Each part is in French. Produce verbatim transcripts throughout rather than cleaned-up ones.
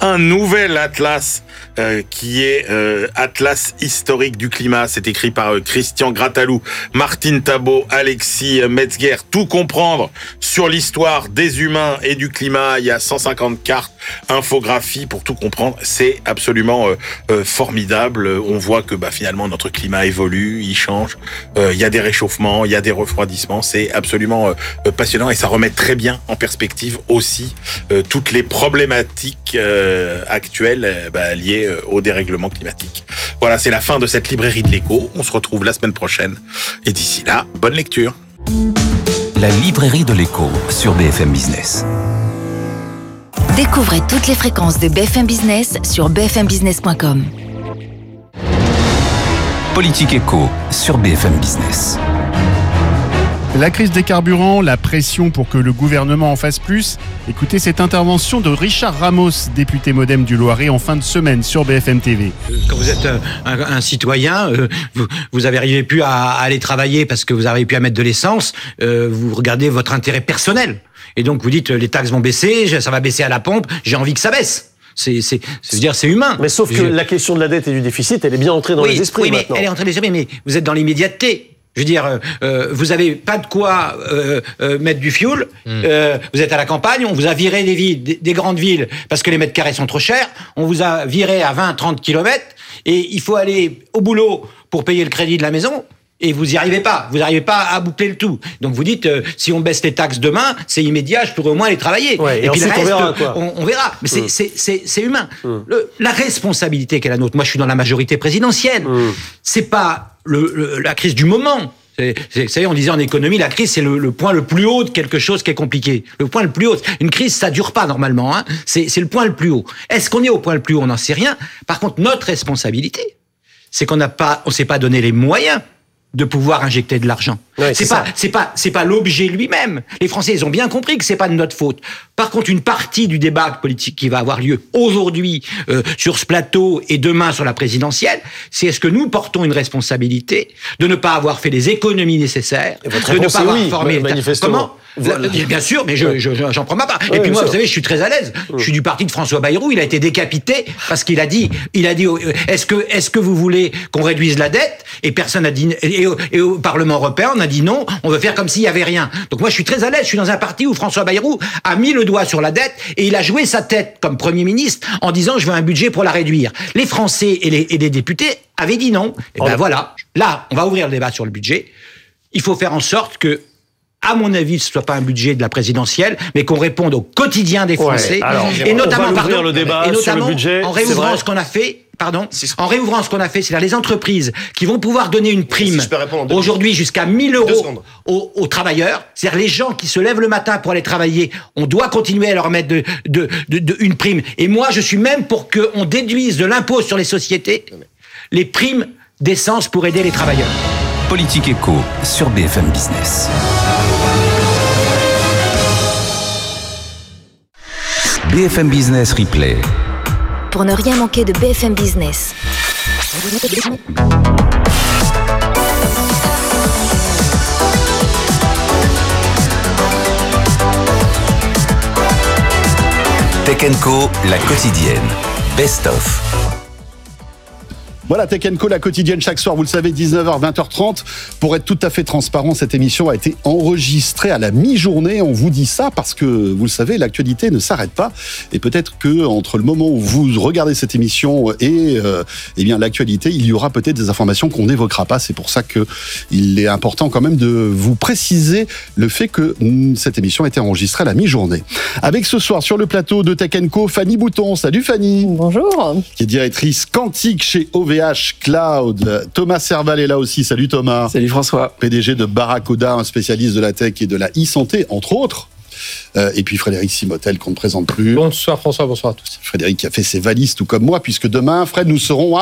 un nouvel atlas euh, qui est euh, Atlas historique du climat. C'est écrit par euh, Christian Grattalou, Martine Tabot, Alexis Metzger. Tout comprendre sur l'histoire des humains et du climat. Il y a cent cinquante cartes, infographies pour tout comprendre. C'est absolument euh, euh, formidable. On voit que bah, finalement notre climat évolue, il change. Euh, il y a des réchauffements, il y a des refroidissements. C'est absolument euh, passionnant et ça remet très bien en perspective aussi euh, toutes les problématiques euh, actuelles euh, bah, liées euh, au dérèglement climatique. Voilà, c'est la fin de cette librairie de l'écho. On se retrouve la semaine prochaine. Et d'ici là, bonne lecture. La librairie de l'écho sur B F M Business. Découvrez toutes les fréquences de B F M Business sur b f m business point com. Politique Éco sur B F M Business. La crise des carburants, la pression pour que le gouvernement en fasse plus. Écoutez cette intervention de Richard Ramos, député Modem du Loiret, en fin de semaine sur B F M T V. Quand vous êtes un, un, un citoyen, euh, vous, vous n'arrivez plus à, à aller travailler parce que vous n'arrivez plus à mettre de l'essence, euh, vous regardez votre intérêt personnel. Et donc vous dites, les taxes vont baisser, ça va baisser à la pompe, j'ai envie que ça baisse. C'est, c'est, c'est, dire, c'est humain. Mais sauf que Je... la question de la dette et du déficit, elle est bien entrée dans oui, les esprits oui, maintenant. Oui, mais elle est entrée dans les esprits, mais vous êtes dans l'immédiateté. Je veux dire, euh, vous avez pas de quoi euh, euh, mettre du fioul. Mm. Euh, vous êtes à la campagne, on vous a viré des villes, des, des grandes villes, parce que les mètres carrés sont trop chers. On vous a viré à vingt, trente kilomètres, et il faut aller au boulot pour payer le crédit de la maison. Et vous y arrivez pas, vous n'arrivez pas à boucler le tout. Donc vous dites, euh, si on baisse les taxes demain, c'est immédiat, je pourrais au moins aller travailler. Ouais, et, et puis le reste, on verra. Quoi. On, on verra. Mais c'est, mm. c'est, c'est, c'est humain. Mm. Le, la responsabilité qu'est la nôtre, moi je suis dans la majorité présidentielle, mm. c'est pas le, le, la crise du moment. C'est, c'est, vous savez, on disait en économie, la crise, c'est le, le point le plus haut de quelque chose qui est compliqué. Le point le plus haut. Une crise, ça dure pas normalement. Hein. C'est, c'est le point le plus haut. Est-ce qu'on est au point le plus haut? On n'en sait rien. Par contre, notre responsabilité, c'est qu'on n'a pas, on s'est pas donné les moyens de pouvoir injecter de l'argent. Ouais, c'est, c'est pas, ça. c'est pas, c'est pas l'objet lui-même. Les Français, ils ont bien compris que c'est pas de notre faute. Par contre, une partie du débat politique qui va avoir lieu aujourd'hui euh, sur ce plateau et demain sur la présidentielle, c'est est-ce que nous portons une responsabilité de ne pas avoir fait les économies nécessaires, de ne pas avoir oui, formé. Manifestement. Comment? Voilà. Bien sûr, mais je, je, j'en prends ma part. Oui, et puis moi, sûr. vous savez, je suis très à l'aise. Je suis du parti de François Bayrou. Il a été décapité parce qu'il a dit, il a dit, est-ce que, est-ce que vous voulez qu'on réduise la dette? Et personne n'a dit, et au, et au Parlement européen, on a dit non. On veut faire comme s'il y avait rien. Donc moi, je suis très à l'aise. Je suis dans un parti où François Bayrou a mis le doigt sur la dette et il a joué sa tête comme Premier ministre en disant, je veux un budget pour la réduire. Les Français et les, et les députés avaient dit non. Et ben voilà. Là, on va ouvrir le débat sur le budget. Il faut faire en sorte que, à mon avis, ce ne soit pas un budget de la présidentielle, mais qu'on réponde au quotidien des Français. Ouais, alors, et notamment, pardon, le débat et notamment sur le budget, en réouvrant ce qu'on a fait. Pardon, si en réouvrant ce qu'on a fait, c'est-à-dire les entreprises qui vont pouvoir donner une prime si aujourd'hui jusqu'à mille euros aux, aux travailleurs, c'est-à-dire les gens qui se lèvent le matin pour aller travailler, on doit continuer à leur mettre de, de, de, de une prime. Et moi, je suis même pour qu'on déduise de l'impôt sur les sociétés les primes d'essence pour aider les travailleurs. Politique Éco sur B F M Business. B F M Business Replay. Pour ne rien manquer de B F M Business. Tech and Co, la quotidienne. Best of. Voilà, Tech and Co, la quotidienne, chaque soir, vous le savez, dix-neuf heures, vingt heures trente. Pour être tout à fait transparent, cette émission a été enregistrée à la mi-journée. On vous dit ça parce que, vous le savez, l'actualité ne s'arrête pas. Et peut-être que entre le moment où vous regardez cette émission et euh, eh bien l'actualité, il y aura peut-être des informations qu'on n'évoquera pas. C'est pour ça que il est important quand même de vous préciser le fait que mm, cette émission a été enregistrée à la mi-journée. Avec ce soir, sur le plateau de Tech and Co, Fanny Bouton. Salut Fanny. Bonjour. Qui est directrice quantique chez O V H Cloud. Thomas Serval est là aussi. Salut Thomas. Salut François. P D G de Barracoda, un spécialiste de la tech et de la e-santé, entre autres. Euh, et puis Frédéric Simotel, qu'on ne présente plus. Bonsoir François, bonsoir à tous. Frédéric qui a fait ses valises tout comme moi, puisque demain, Fred, nous serons à...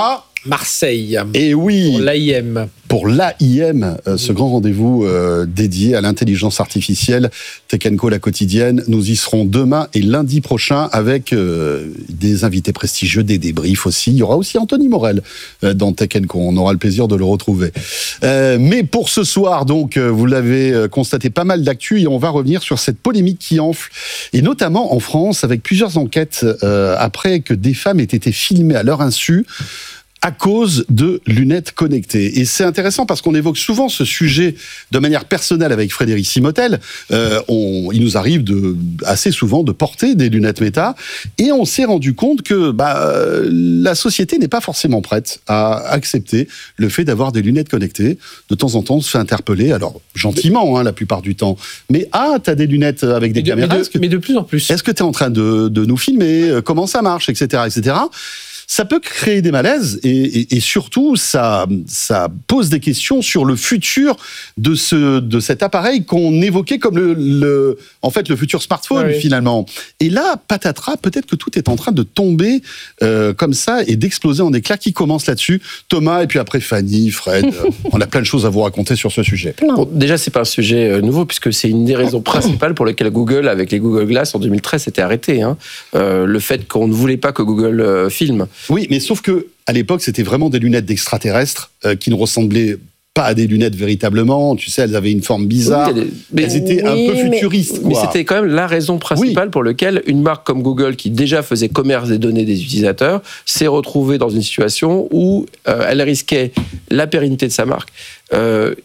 Marseille. Et oui. Pour l'A I M. Pour l'A I M, euh, ce grand rendez-vous euh, dédié à l'intelligence artificielle, Tech and Co, la quotidienne. Nous y serons demain et lundi prochain avec euh, des invités prestigieux, des débriefs aussi. Il y aura aussi Anthony Morel euh, dans Tech and Co. On aura le plaisir de le retrouver. Euh, mais pour ce soir, donc, euh, vous l'avez euh, constaté, pas mal d'actu et on va revenir sur cette polémique qui enfle. Et notamment en France, avec plusieurs enquêtes euh, après que des femmes aient été filmées à leur insu à cause de lunettes connectées. Et c'est intéressant parce qu'on évoque souvent ce sujet de manière personnelle avec Frédéric Simotel. Euh, on, il nous arrive de, assez souvent de porter des lunettes méta et on s'est rendu compte que bah, la société n'est pas forcément prête à accepter le fait d'avoir des lunettes connectées. De temps en temps, on se fait interpeller, alors gentiment hein, la plupart du temps, mais ah, t'as des lunettes avec des mais de, caméras. Mais de, que, mais de plus en plus. Est-ce que t'es en train de, de nous filmer? Comment ça marche, et cetera, et cetera. Ça peut créer des malaises et, et, et surtout, ça, ça pose des questions sur le futur de, ce, de cet appareil qu'on évoquait comme le, le, en fait, le futur smartphone, oui. finalement. Et là, patatras, peut-être que tout est en train de tomber euh, comme ça et d'exploser en éclats. Qui commence là-dessus? Thomas, et puis après Fanny, Fred. euh, on a plein de choses à vous raconter sur ce sujet. Bon, déjà, c'est pas un sujet euh, nouveau, puisque c'est une des raisons principales pour lesquelles Google, avec les Google Glass, en deux mille treize, s'était arrêté. Hein. Euh, le fait qu'on ne voulait pas que Google euh, filme. Oui, mais sauf que à l'époque, c'était vraiment des lunettes d'extraterrestres euh, qui ne ressemblaient pas à des lunettes véritablement. Tu sais, elles avaient une forme bizarre. Oui, mais, elles étaient oui, un peu futuristes. Mais, quoi. mais c'était quand même la raison principale oui. pour laquelle une marque comme Google, qui déjà faisait commerce des données des utilisateurs, s'est retrouvée dans une situation où euh, elle risquait la pérennité de sa marque. Euh,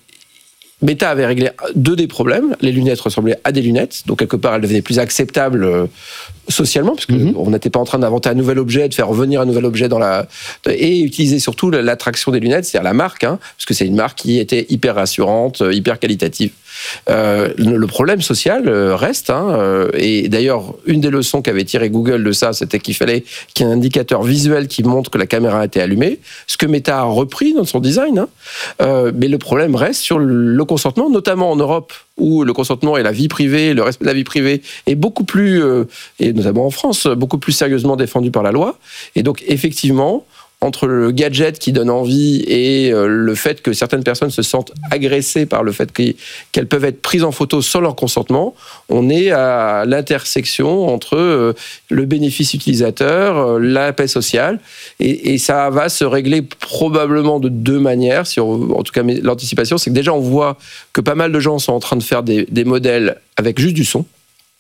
Meta avait réglé deux des problèmes. Les lunettes ressemblaient à des lunettes, donc quelque part elles devenaient plus acceptables euh, socialement, parce qu'on mm-hmm. n'était pas en train d'inventer un nouvel objet, de faire revenir un nouvel objet dans la... et utiliser surtout l'attraction des lunettes, c'est-à-dire la marque, hein, parce que c'est une marque qui était hyper rassurante, hyper qualitative. Euh, le problème social reste, hein, et d'ailleurs une des leçons qu'avait tiré Google de ça, c'était qu'il fallait qu'il y ait un indicateur visuel qui montre que la caméra était allumée, ce que Meta a repris dans son design, hein. euh, mais le problème reste sur le consentement, notamment en Europe, où le consentement et la vie privée, le respect de la vie privée est beaucoup plus, euh, et notamment en France, beaucoup plus sérieusement défendu par la loi, et donc effectivement, entre le gadget qui donne envie et le fait que certaines personnes se sentent agressées par le fait qu'elles peuvent être prises en photo sans leur consentement, on est à l'intersection entre le bénéfice utilisateur, la paix sociale, et, et ça va se régler probablement de deux manières. Si on, en tout cas, l'anticipation, c'est que déjà on voit que pas mal de gens sont en train de faire des, des modèles avec juste du son,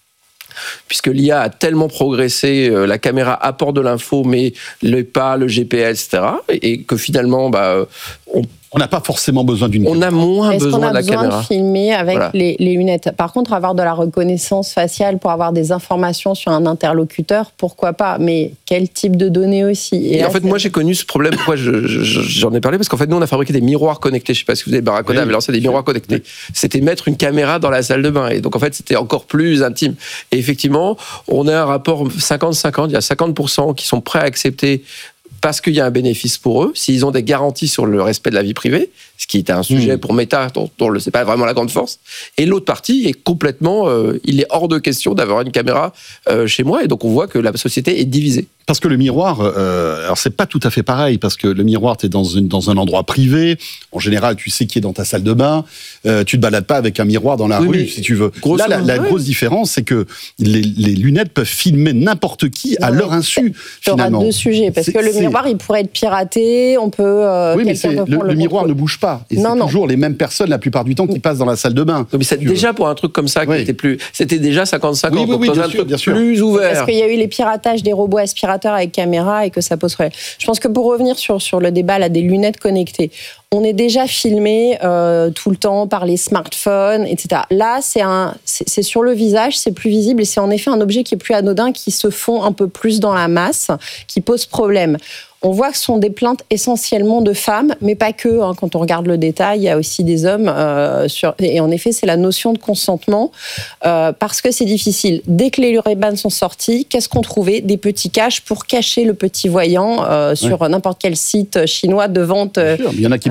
puisque l'I A a tellement progressé, euh, la caméra apporte de l'info, mais le pas, le G P S, et cetera, et que finalement, bah, on On n'a pas forcément besoin d'une caméra. On a moins Est-ce besoin qu'on a de la besoin caméra. de filmer avec voilà. les, les lunettes. Par contre, avoir de la reconnaissance faciale pour avoir des informations sur un interlocuteur, pourquoi pas? Mais quel type de données aussi? Et, et là, en fait, moi, j'ai connu ce problème. Pourquoi je, je, j'en ai parlé? Parce qu'en fait, nous, on a fabriqué des miroirs connectés. Je ne sais pas si vous avez Barracuda, oui, mais alors c'est des miroirs connectés. Oui. C'était mettre une caméra dans la salle de bain. Et donc, en fait, c'était encore plus intime. Et effectivement, on a un rapport cinquante cinquante. Il y a cinquante pour cent qui sont prêts à accepter parce qu'il y a un bénéfice pour eux, s'ils ont des garanties sur le respect de la vie privée, ce qui était un sujet mmh. pour Meta dont, dont c'est pas vraiment la grande force. Et l'autre partie est complètement, euh, il est hors de question d'avoir une caméra euh, chez moi, et donc on voit que la société est divisée. Parce que le miroir, euh, alors c'est pas tout à fait pareil, parce que le miroir, t'es dans, une, dans un endroit privé, en général tu sais qui est dans ta salle de bain, euh, tu te balades pas avec un miroir dans la oui, rue, si tu veux. Là, la, la ouais. grosse différence, c'est que les, les lunettes peuvent filmer n'importe qui à ouais. leur insu, finalement. Il y aura deux sujets, parce c'est, que le miroir, il pourrait être piraté, on peut... Euh, oui, mais c'est, le, le, le miroir ne bouge pas, et non, c'est non. toujours les mêmes personnes, la plupart du temps, qui passent dans la salle de bain. Non, mais c'est déjà pour un truc comme ça, qui oui. était plus, c'était déjà cinquante cinquante, oui, oui, oui, donc bien un sûr, truc bien sûr. plus ouvert. Parce qu'il y a eu les piratages des robots aspirateurs avec caméra, et que ça pose problème. Je pense que pour revenir sur, sur le débat là, des lunettes connectées, on est déjà filmé euh, tout le temps par les smartphones, et cetera. Là, c'est, un, c'est, c'est sur le visage, c'est plus visible, et c'est en effet un objet qui est plus anodin, qui se fond un peu plus dans la masse, qui pose problème. On voit que ce sont des plaintes essentiellement de femmes, mais pas que. Hein. Quand on regarde le détail, il y a aussi des hommes. Euh, sur... Et en effet, c'est la notion de consentement, euh, parce que c'est difficile. Dès que les Ray-Ban sont sortis, qu'est-ce qu'on trouvait? Des petits caches pour cacher le petit voyant euh, sur oui. n'importe quel site chinois de vente. Euh, il y en a qui mettent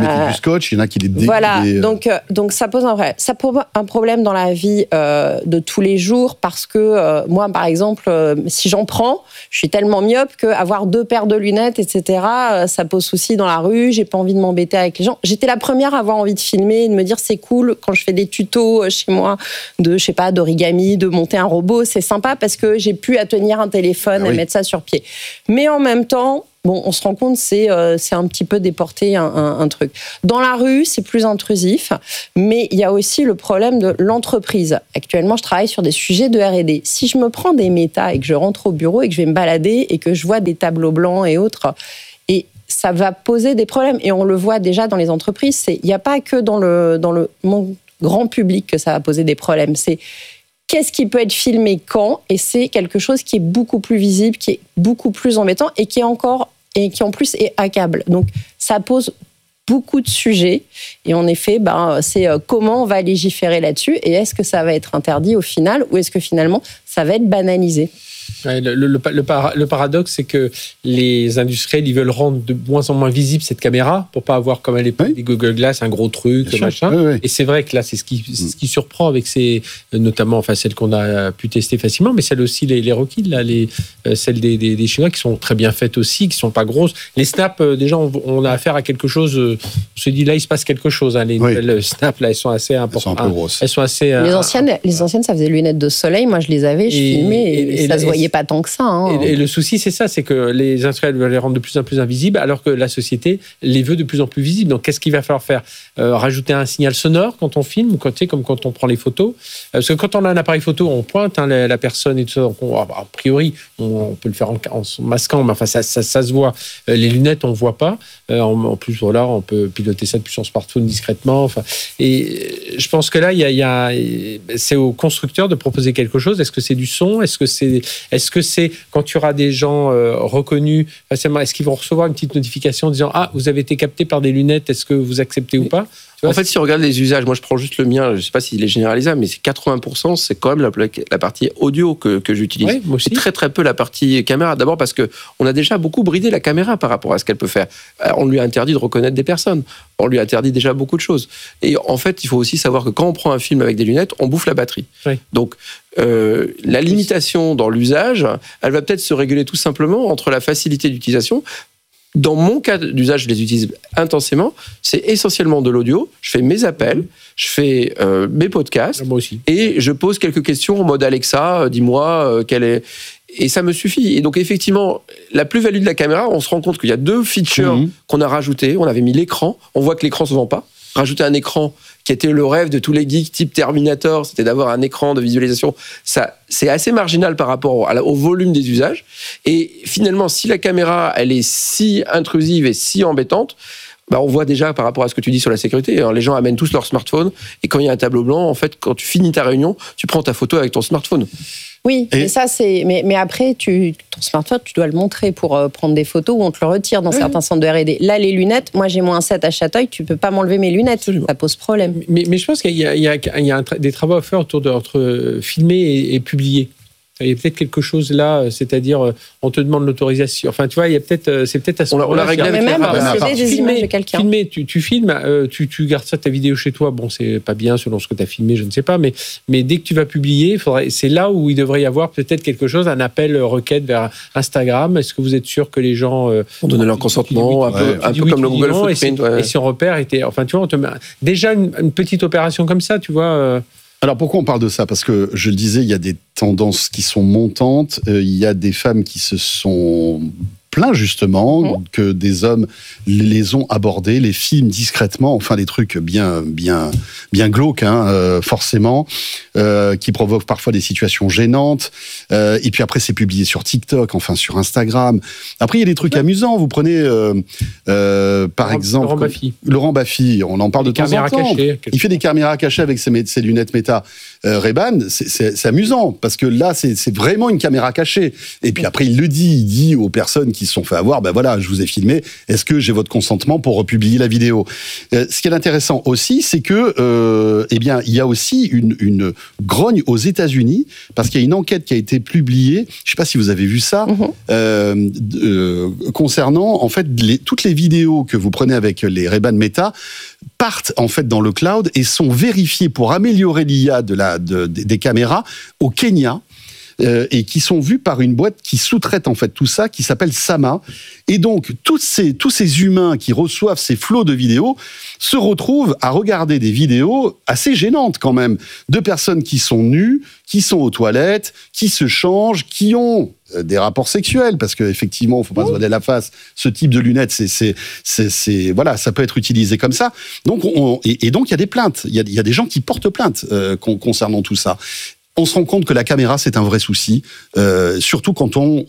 mettent du scotch, il y en a qui les découpent. Voilà, des... donc, euh, donc ça pose un problème. Ça pose un problème dans la vie euh, de tous les jours parce que euh, moi, par exemple, euh, si j'en prends, je suis tellement myope qu'avoir deux paires de lunettes, et cetera, euh, ça pose souci dans la rue, j'ai pas envie de m'embêter avec les gens. J'étais la première à avoir envie de filmer, de me dire c'est cool quand je fais des tutos chez moi de, je sais pas, d'origami, de monter un robot, c'est sympa parce que j'ai pu à tenir un téléphone ah et oui. mettre ça sur pied. Mais en même temps, bon, on se rend compte, c'est euh, c'est un petit peu déporter un, un, un truc. Dans la rue, c'est plus intrusif, mais il y a aussi le problème de l'entreprise. Actuellement, je travaille sur des sujets de R et D. Si je me prends des métas et que je rentre au bureau et que je vais me balader et que je vois des tableaux blancs et autres, et ça va poser des problèmes. Et on le voit déjà dans les entreprises. Il n'y a pas que dans le, dans le monde grand public que ça va poser des problèmes. C'est qu'est-ce qui peut être filmé quand, et c'est quelque chose qui est beaucoup plus visible, qui est beaucoup plus embêtant et qui est encore et qui en plus est hackable. Donc ça pose beaucoup de sujets et en effet, ben, c'est comment on va légiférer là-dessus et est-ce que ça va être interdit au final ou est-ce que finalement ça va être banalisé ? Ouais, le, le, le, le paradoxe, c'est que les industriels, ils veulent rendre de moins en moins visible cette caméra pour pas avoir, comme à l'époque, oui. des Google Glass, un gros truc, Bien machin. Oui, oui. Et c'est vrai que là, c'est ce qui, c'est ce qui surprend avec ces, notamment, enfin, celles qu'on a pu tester facilement, mais celles aussi, les, les Rocky, là, les, celles des, des, des Chinois qui sont très bien faites aussi, qui sont pas grosses. Les snaps, déjà, on, on a affaire à quelque chose, on se dit, là, il se passe quelque chose, hein. Les oui. nouvelles snaps, là, elles sont assez importantes. Elles sont un peu grosses. Elles sont assez. Les anciennes, les anciennes, ça faisait des lunettes de soleil. Moi, je les avais, je et, filmais et, et, et ça et, se voyait pas tant que ça. Hein. Et, et le souci, c'est ça, c'est que les industriels veulent les rendre de plus en plus invisibles, alors que la société les veut de plus en plus visibles. Donc, qu'est-ce qu'il va falloir faire ? euh, Rajouter un signal sonore quand on filme, quand, tu sais, comme quand on prend les photos. Parce que quand on a un appareil photo, on pointe hein, la, la personne et tout ça. Donc, on, a priori, on, on peut le faire en, en masquant, mais enfin, ça, ça, ça se voit. Euh, les lunettes, on ne voit pas. Euh, en, en plus, voilà, on peut piloter ça depuis son smartphone discrètement. Enfin, et je pense que là, il y a, il y a, c'est au constructeur de proposer quelque chose. Est-ce que c'est du son ? Est-ce que c'est, est-ce que c'est quand tu auras des gens euh, reconnus facilement, est-ce qu'ils vont recevoir une petite notification disant ah, vous avez été capté par des lunettes, est-ce que vous acceptez ou pas ? En fait, si on regarde les usages, moi je prends juste le mien, je ne sais pas s'il est généralisable, mais c'est quatre-vingts pour cent, c'est quand même la, la partie audio que, que j'utilise. Ouais, moi aussi. C'est très très peu la partie caméra. D'abord parce qu'on a déjà beaucoup bridé la caméra par rapport à ce qu'elle peut faire. On lui a interdit de reconnaître des personnes. On lui a interdit déjà beaucoup de choses. Et en fait, il faut aussi savoir que quand on prend un film avec des lunettes, on bouffe la batterie. Oui. Donc, euh, la limitation dans l'usage, elle va peut-être se réguler tout simplement entre la facilité d'utilisation. Dans mon cas d'usage, je les utilise intensément. C'est essentiellement de l'audio. Je fais mes appels, je fais euh, mes podcasts. Moi aussi. Et je pose quelques questions en mode Alexa, euh, dis-moi euh, quelle est... Et ça me suffit. Et donc, effectivement, la plus-value de la caméra, on se rend compte qu'il y a deux features mmh. qu'on a rajoutées. On avait mis l'écran. On voit que l'écran ne se vend pas. Rajouter un écran qui était le rêve de tous les geeks type Terminator, c'était d'avoir un écran de visualisation. Ça, c'est assez marginal par rapport au, au volume des usages. Et finalement, si la caméra, elle est si intrusive et si embêtante, bah on voit déjà par rapport à ce que tu dis sur la sécurité, alors les gens amènent tous leur smartphone et quand il y a un tableau blanc, en fait, quand tu finis ta réunion, tu prends ta photo avec ton smartphone. Oui, et ça c'est. Mais, mais après, tu, ton smartphone, tu dois le montrer pour euh, prendre des photos ou on te le retire dans oui. certains centres de R et D. Là, les lunettes, moi j'ai moins sept à Châteuil, tu peux pas m'enlever mes lunettes, Absolument. Ça pose problème. Mais, mais je pense qu'il y a, il y a, il y a un tra- des travaux à faire autour de entre filmer et, et publier. Il y a peut-être quelque chose là, c'est-à-dire on te demande l'autorisation. Enfin, tu vois, il y a peut-être, c'est peut-être à ce moment-là. On l'a réglé. Mais même posséder des images de quelqu'un. Filmer, tu, tu filmes, euh, tu, tu gardes ça ta vidéo chez toi. Bon, c'est pas bien selon ce que tu as filmé, je ne sais pas, mais mais dès que tu vas publier, il faudrait, c'est là où il devrait y avoir peut-être quelque chose, un appel requête vers Instagram. Est-ce que vous êtes sûr que les gens euh, ont donné leur consentement, un peu, un peu comme le Google Footprint. Et si, ouais. et si on repère était, enfin, tu vois, on te met déjà une, une petite opération comme ça, tu vois. Euh, Alors pourquoi on parle de ça ? Parce que, je le disais, il y a des tendances qui sont montantes, euh, il y a des femmes qui se sont plaintes justement mmh. que des hommes les ont abordées, les filment discrètement, enfin des trucs bien bien bien glauques, hein, euh, forcément, euh, qui provoquent parfois des situations gênantes. Euh, et puis après, c'est publié sur TikTok, enfin sur Instagram. Après, il y a des trucs ouais. amusants. Vous prenez, euh, euh, par Laurent, exemple, Laurent Baffy. Laurent Baffy, on en parle des de temps en temps. Cachées, il fait des caméras cachées avec ses, ses lunettes méta. Euh, Ray-Ban, c'est, c'est, c'est amusant parce que là, c'est, c'est vraiment une caméra cachée. Et puis après, il le dit, il dit aux personnes qui qui se sont fait avoir, ben voilà, je vous ai filmé, est-ce que j'ai votre consentement pour republier la vidéo? euh, Ce qui est intéressant aussi, c'est que, euh, eh bien, il y a aussi une, une grogne aux États-Unis, parce qu'il y a une enquête qui a été publiée, je ne sais pas si vous avez vu ça, mm-hmm. euh, euh, concernant, en fait, les, toutes les vidéos que vous prenez avec les Ray-Ban Meta partent en fait dans le cloud et sont vérifiées pour améliorer l'I A de la, de, de, des caméras au Kenya. Euh, et qui sont vus par une boîte qui sous-traite en fait tout ça, qui s'appelle Sama. Et donc, tous ces, tous ces humains qui reçoivent ces flots de vidéos se retrouvent à regarder des vidéos assez gênantes quand même, de personnes qui sont nues, qui sont aux toilettes, qui se changent, qui ont des rapports sexuels, parce qu'effectivement, il ne faut pas se voiler la face, ce type de lunettes, c'est, c'est, c'est, c'est, voilà, ça peut être utilisé comme ça. Donc, on, et, et donc, il y a des plaintes, il y a, il y a des gens qui portent plainte euh, concernant tout ça. On se rend compte que la caméra, c'est un vrai souci, euh, surtout quand on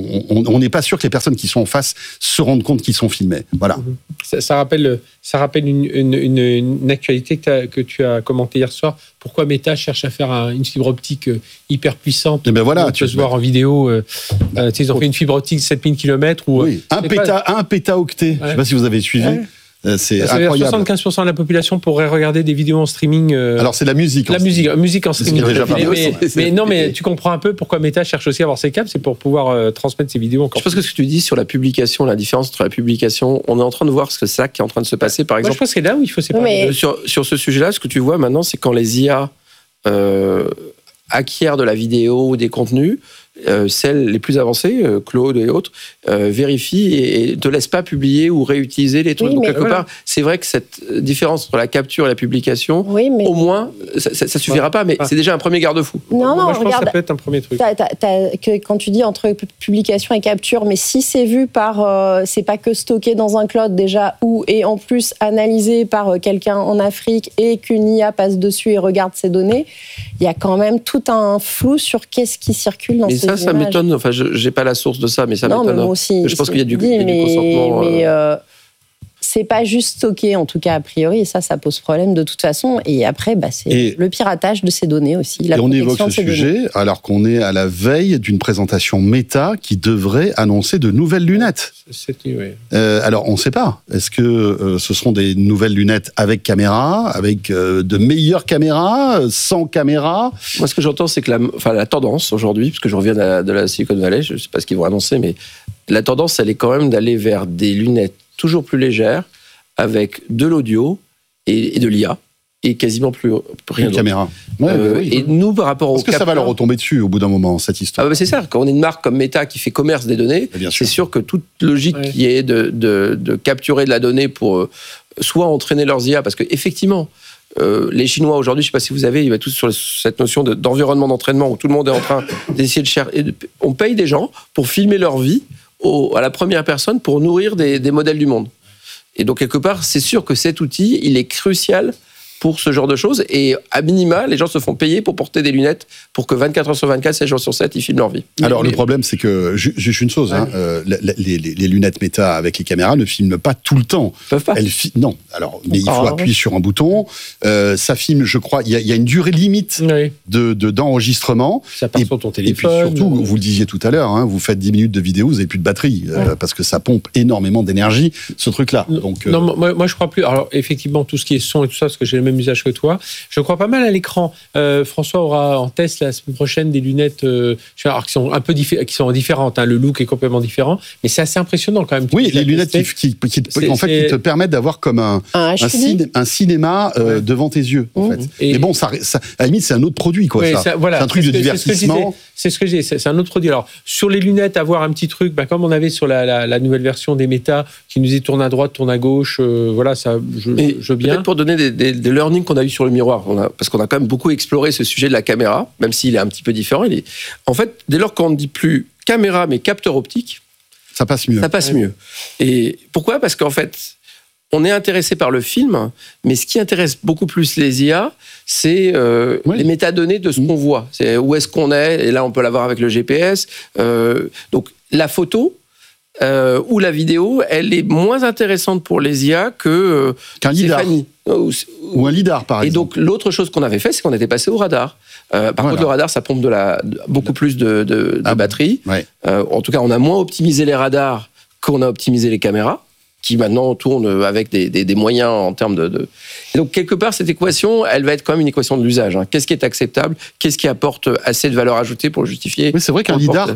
on n'est pas sûr que les personnes qui sont en face se rendent compte qu'ils sont filmés. Voilà. Ça, ça rappelle, ça rappelle une, une, une, une actualité que, que tu as commentée hier soir. Pourquoi Meta cherche à faire un, une fibre optique hyper puissante? Et ben voilà, on peut se voir en vidéo. Euh, euh, ils ont fait une fibre optique de sept mille kilomètres. Ou, oui, un, péta, pas... un pétaoctet. Ouais. Je ne sais pas si vous avez suivi. Ouais. C'est ça incroyable. soixante-quinze pour cent de la population pourrait regarder des vidéos en streaming. Euh... Alors c'est la musique. La musique, musique en streaming. Déjà mais, mais, mais non, mais tu comprends un peu pourquoi Meta cherche aussi à avoir ses câbles, c'est pour pouvoir euh, transmettre ses vidéos encore. Je pense que ce que tu dis sur la publication, la différence entre la publication, on est en train de voir ce que c'est ça qui est en train de se passer, par exemple. Moi, je pense que c'est là où il faut séparer. Mais... Sur, sur ce sujet-là, ce que tu vois maintenant, c'est quand les I A euh, acquièrent de la vidéo ou des contenus. Euh, celles les plus avancées, euh, Claude et autres, euh, vérifient et, et ne laissent pas publier ou réutiliser les trucs. Oui, donc, quelque voilà. part, c'est vrai que cette différence entre la capture et la publication, oui, mais... au moins, ça ne suffira ouais. pas, mais ouais. c'est déjà un premier garde-fou. Non, non, Moi, je regarde, pense que ça peut être un premier truc. T'as, t'as, t'as, que, quand tu dis entre publication et capture, mais si c'est vu par, euh, c'est pas que stocké dans un cloud déjà, ou et en plus analysé par euh, quelqu'un en Afrique et qu'une I A passe dessus et regarde ces données, il y a quand même tout un flou sur qu'est-ce qui circule dans mais ces ça, images. Ça m'étonne, enfin, je n'ai pas la source de ça, mais ça non, m'étonne. Mais moi aussi, je pense qu'il y a du, dit, il y a mais, du consentement. Mais euh... euh, c'est pas juste stocké, en tout cas a priori, et ça, ça pose problème de toute façon. Et après, bah, c'est et le piratage de ces données aussi. La et on évoque ce sujet données. alors qu'on est à la veille d'une présentation Meta qui devrait annoncer de nouvelles lunettes. C'est, oui. euh, alors, on ne sait pas. Est-ce que euh, ce seront des nouvelles lunettes avec caméra, avec euh, de meilleures caméras, sans caméra? Moi, ce que j'entends, c'est que la, enfin, la tendance aujourd'hui, parce que je reviens de la, de la Silicon Valley, je ne sais pas ce qu'ils vont annoncer, mais la tendance, elle est quand même d'aller vers des lunettes toujours plus légères, avec de l'audio et, et de l'I A, et quasiment plus rien d'autre. Caméra. Ouais, euh, bah oui, et nous, par rapport au Parce que capteur, ça va leur retomber dessus au bout d'un moment, cette histoire. Ah bah c'est ça, quand on est une marque comme Meta qui fait commerce des données, sûr. c'est sûr que toute logique ouais. qui est de, de, de capturer de la donnée pour euh, soit entraîner leurs I A, parce qu'effectivement, euh, les Chinois aujourd'hui, je ne sais pas si vous avez, ils sont tous sur cette notion de, d'environnement d'entraînement où tout le monde est en train d'essayer de chercher. On paye des gens pour filmer leur vie au, à la première personne pour nourrir des, des modèles du monde. Et donc, quelque part, c'est sûr que cet outil, il est crucial pour ce genre de choses. Et à minima, les gens se font payer pour porter des lunettes pour que vingt-quatre heures sur vingt-quatre, sept jours sur sept, ils filment leur vie. Alors, mais, le problème, c'est que, juste une chose, ouais. hein, euh, les, les, les lunettes Meta avec les caméras ne filment pas tout le temps. Ils peuvent pas. Elles fi- non, alors, mais il faut ah, appuyer ouais. sur un bouton. Euh, ça filme, je crois, il y, y a une durée limite oui. de, de, d'enregistrement. Ça part et, sur ton téléphone. Et puis surtout, vous le disiez tout à l'heure, hein, vous faites dix minutes de vidéo, vous n'avez plus de batterie, ouais. euh, parce que ça pompe énormément d'énergie, ce truc-là. Donc, euh... Non, moi, moi, je crois plus. Alors, effectivement, tout ce qui est son et tout ça, parce que j'ai le même usage que toi, je crois pas mal à l'écran. Euh, François aura en test la semaine prochaine des lunettes euh, alors, qui sont un peu diffé- qui sont différentes. Hein, le look est complètement différent, mais c'est assez impressionnant quand même. Oui, les lunettes qui, qui, qui, qui en fait, qui te permettent d'avoir comme un, un, un, ciné, un cinéma euh, ouais. devant tes yeux. En mmh. fait. Et mais bon, ça, ça, à la limite, c'est un autre produit, quoi. Oui, ça. Ça, voilà, c'est un truc c'est de que, divertissement. C'est ce que j'ai. C'est, c'est un autre produit. Alors, sur les lunettes, avoir un petit truc, bah, comme on avait sur la, la, la nouvelle version des Meta, qui nous dit tourne à droite, tourne à gauche. Euh, voilà, ça, je, je veux bien. Peut-être pour donner des, des, des learnings qu'on a eu sur le miroir, on a, parce qu'on a quand même beaucoup exploré ce sujet de la caméra, même s'il est un petit peu différent. Il est... En fait, dès lors qu'on ne dit plus caméra, mais capteur optique, ça passe mieux. Ça passe ouais. mieux. Et pourquoi ? Parce qu'en fait, on est intéressé par le film, mais ce qui intéresse beaucoup plus les I A, c'est euh, oui. les métadonnées de ce qu'on voit. C'est où est-ce qu'on est, et là, on peut l'avoir avec le G P S. Euh, donc, la photo euh, ou la vidéo, elle est moins intéressante pour les I A que euh, qu'un lidar. Ou, ou un lidar, par et exemple. Et donc, l'autre chose qu'on avait fait, c'est qu'on était passé au radar. Euh, par voilà. contre, le radar, ça pompe de la, de, beaucoup plus de, de, de ah, batterie. Ouais. Euh, en tout cas, on a moins optimisé les radars qu'on a optimisé les caméras, qui maintenant tournent avec des, des, des moyens en termes de, de... Et donc, quelque part, cette équation, elle va être quand même une équation de l'usage. Hein. Qu'est-ce qui est acceptable? Qu'est-ce qui apporte assez de valeur ajoutée pour le justifier? Oui, c'est vrai qu'un lidar...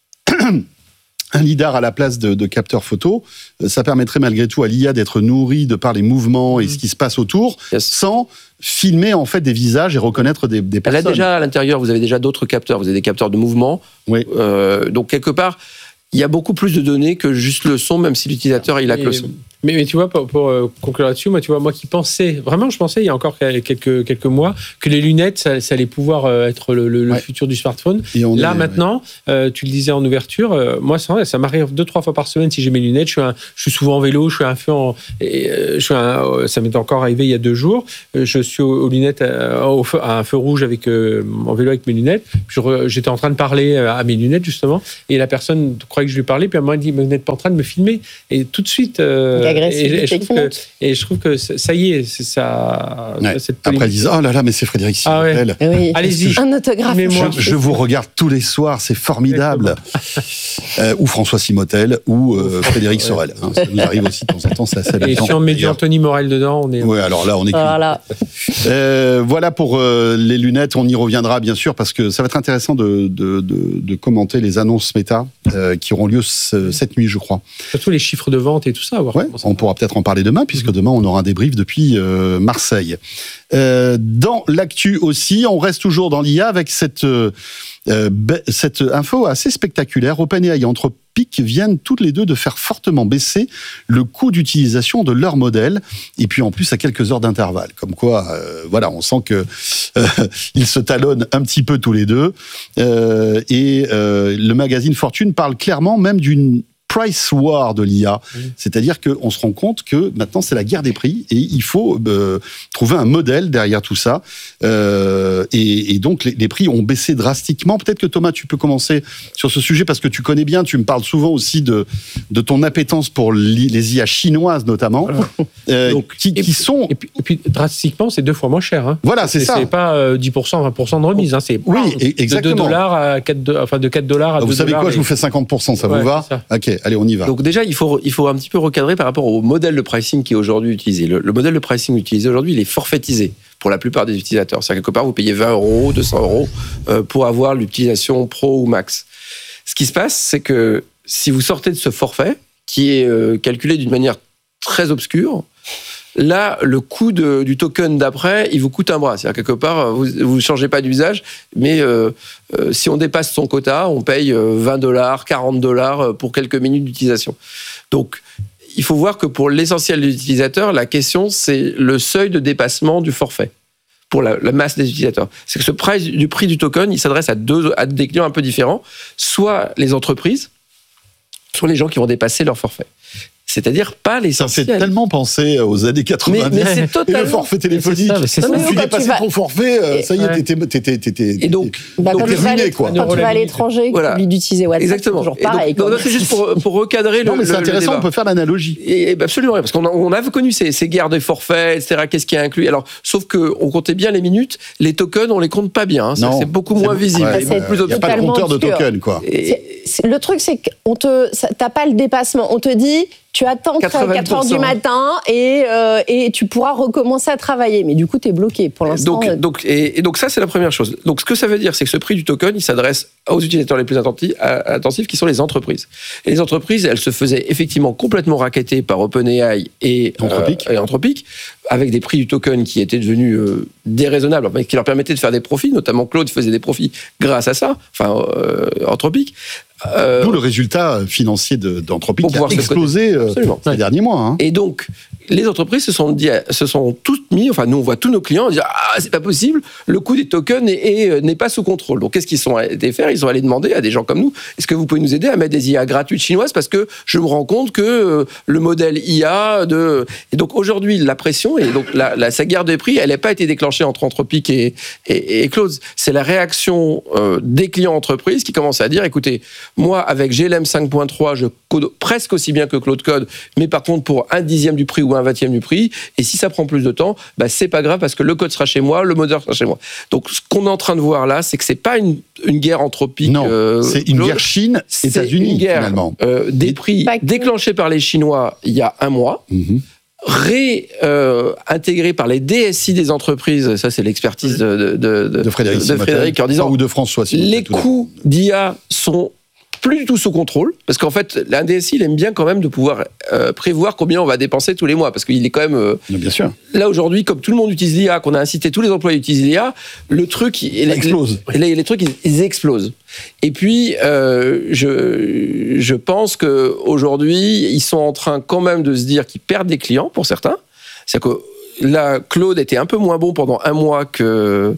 Un lidar à la place de, de capteur photo, ça permettrait malgré tout à l'I A d'être nourri de par les mouvements et ce qui se passe autour, yes. sans filmer en fait des visages et reconnaître des, des personnes. Là déjà à l'intérieur, vous avez déjà d'autres capteurs, vous avez des capteurs de mouvement. Oui. Euh, donc quelque part, il y a beaucoup plus de données que juste le son, même si l'utilisateur il a que le son. Mais, mais tu vois, pour, pour euh, conclure là-dessus, moi, tu vois, moi qui pensais, vraiment, je pensais il y a encore quelques, quelques mois que les lunettes, ça, ça allait pouvoir euh, être le, le, ouais. le futur du smartphone. Là, est, maintenant, ouais. euh, tu le disais en ouverture, euh, moi, ça, ça m'arrive deux, trois fois par semaine si j'ai mes lunettes. Je suis, un, je suis souvent en vélo, je suis un peu en. Et, euh, je suis un, ça m'est encore arrivé il y a deux jours. Je suis aux, aux lunettes, euh, au feu, à un feu rouge avec, euh, en vélo avec mes lunettes. Je, j'étais en train de parler à mes lunettes, justement, et la personne croyait que je lui parlais, puis elle m'a dit, mais vous n'êtes pas en train de me filmer. Et tout de suite. Euh, Et, et, je que, et je trouve que ça y est, c'est ça. Ouais. Après, ils disent oh là là, mais c'est Frédéric Simotel. Ah ouais. Oui. Allez-y, un autographe. Je, je vous regarde tous les soirs, c'est formidable. euh, ou François Simotel, ou euh, Frédéric ouais. Sorel. Hein, ça nous arrive aussi de temps en temps, c'est assez Et si on met du Anthony Morel dedans, on est. Oui, alors là, on est. Voilà. euh, voilà pour euh, les lunettes. On y reviendra bien sûr parce que ça va être intéressant de, de, de, de commenter les annonces méta euh, qui auront lieu ce, cette nuit, je crois. Surtout les chiffres de vente et tout ça. Ouais, on pourra peut-être en parler demain, puisque demain, on aura un débrief depuis euh, Marseille. Euh, dans l'actu aussi, on reste toujours dans l'I A avec cette, euh, cette info assez spectaculaire. OpenAI et Anthropic viennent toutes les deux de faire fortement baisser le coût d'utilisation de leur modèle, et puis en plus à quelques heures d'intervalle. Comme quoi, euh, voilà, on sent que euh, ils se talonnent un petit peu tous les deux. Euh, et euh, le magazine Fortune parle clairement même d'une price war de l'I A, mmh. c'est-à-dire qu'on se rend compte que maintenant c'est la guerre des prix et il faut euh, trouver un modèle derrière tout ça. Euh, et, et donc les, les prix ont baissé drastiquement. Peut-être que Thomas, tu peux commencer sur ce sujet parce que tu connais bien, tu me parles souvent aussi de, de ton appétence pour les I A chinoises notamment, euh, donc, qui, qui puis, sont... Et puis, et puis drastiquement, c'est deux fois moins cher. Hein. Voilà, c'est, c'est ça. C'est pas euh, dix pour cent, vingt pour cent de remise. Hein, c'est oui, exactement. De deux dollars à quatre dollars, enfin de quatre dollars à deux dollars. Vous savez quoi, et... je vous fais cinquante pour cent, ça ouais, vous va? Ok. Allez, on y va. Donc déjà, il faut, il faut un petit peu recadrer par rapport au modèle de pricing qui est aujourd'hui utilisé. Le, le modèle de pricing utilisé aujourd'hui, il est forfaitisé pour la plupart des utilisateurs. C'est-à-dire quelque part, vous payez vingt euros, deux cents euros euh, pour avoir l'utilisation pro ou max. Ce qui se passe, c'est que si vous sortez de ce forfait, qui est euh, calculé d'une manière très obscure, là, le coût de, du token d'après, il vous coûte un bras. C'est-à-dire, quelque part, vous ne changez pas d'usage, mais euh, euh, si on dépasse son quota, on paye vingt dollars, quarante dollars pour quelques minutes d'utilisation. Donc, il faut voir que pour l'essentiel des utilisateurs, la question, c'est le seuil de dépassement du forfait pour la, la masse des utilisateurs. C'est que ce prix du prix du token, il s'adresse à, deux, à des clients un peu différents, soit les entreprises, soit les gens qui vont dépasser leur forfait. C'est-à-dire pas l'essentiel. Ça fait tellement penser aux années quatre-vingt-dix. Mais, mais c'est totalement... Et le forfait téléphonique. C'est ça, c'est ça. Tu dépassais ton forfait, euh, ça y est, t'étais, t'étais, t'étais, et donc, bah, donc quand, tu ruiné, quoi. quand tu vas à l'étranger, voilà. Tu oublies d'utiliser WhatsApp. Exactement. C'est toujours pareil. Donc, donc, c'est juste pour, pour recadrer non, le. mais c'est le, intéressant, le on peut faire l'analogie. Et, et absolument, parce qu'on a, on a connu ces, ces guerres de forfaits, et cetera. Qu'est-ce qui est inclus? Alors, sauf que on comptait bien les minutes, les tokens, on les compte pas bien. Hein, ça, c'est beaucoup moins visible. Il n'y a pas de compteur de tokens, quoi. Le truc, c'est que t'as pas le dépassement. On te dit. Tu attends quatre heures du matin et, euh, et tu pourras recommencer à travailler. Mais du coup, tu es bloqué pour l'instant. Donc, donc, et, et donc ça, c'est la première chose. Donc ce que ça veut dire, c'est que ce prix du token, il s'adresse aux utilisateurs les plus attentifs, qui sont les entreprises. Et les entreprises, elles se faisaient effectivement complètement racketter par OpenAI et Anthropic, euh, et Anthropic avec des prix du token qui étaient devenus euh, déraisonnables, qui leur permettaient de faire des profits. Notamment Claude faisait des profits grâce à ça, enfin euh, Anthropic. Euh, D'où le résultat financier de, d'Anthropic qui a explosé euh, ces ouais. derniers mois. Hein. Et donc, les entreprises se sont, dit, se sont toutes mis, enfin nous on voit tous nos clients dire « Ah, c'est pas possible, le coût des tokens est, est, n'est pas sous contrôle ». Donc qu'est-ce qu'ils sont allés faire? Ils sont allés demander à des gens comme nous « Est-ce que vous pouvez nous aider à mettre des I A gratuites chinoises parce que je me rends compte que euh, le modèle I A de… » Et donc aujourd'hui, la pression, et donc la, la, sa guerre des prix, elle n'a pas été déclenchée entre Anthropic et, et, et Claude. C'est la réaction euh, des clients entreprises qui commencent à dire « Écoutez, moi, avec G L M cinq point trois, je code presque aussi bien que Claude Code, mais par contre pour un dixième du prix ou un vingtième du prix. Et si ça prend plus de temps, bah, c'est pas grave parce que le code sera chez moi, le moteur sera chez moi. Donc ce qu'on est en train de voir là, c'est que c'est pas une, une guerre anthropique. Non, euh, c'est une guerre Chine-États-Unis, une guerre, finalement. Euh, des prix déclenchés par les Chinois il y a un mois. Mmh. Réintégré euh, par les D S I des entreprises, ça c'est l'expertise de, de, de, de Frédéric, de Frédéric en disant ou de François Simon, les coûts d'I A sont plus du tout sous contrôle, parce qu'en fait, l'A D S I, il aime bien quand même de pouvoir euh, prévoir combien on va dépenser tous les mois, parce qu'il est quand même... Euh, bien sûr. Là, aujourd'hui, comme tout le monde utilise l'I A, qu'on a incité tous les employés à utiliser l'I A, le truc... Il explose. Les, les trucs, ils, ils explosent. Et puis, euh, je, je pense qu'aujourd'hui, ils sont en train quand même de se dire qu'ils perdent des clients, pour certains. C'est-à-dire que là, Claude était un peu moins bon pendant un mois que...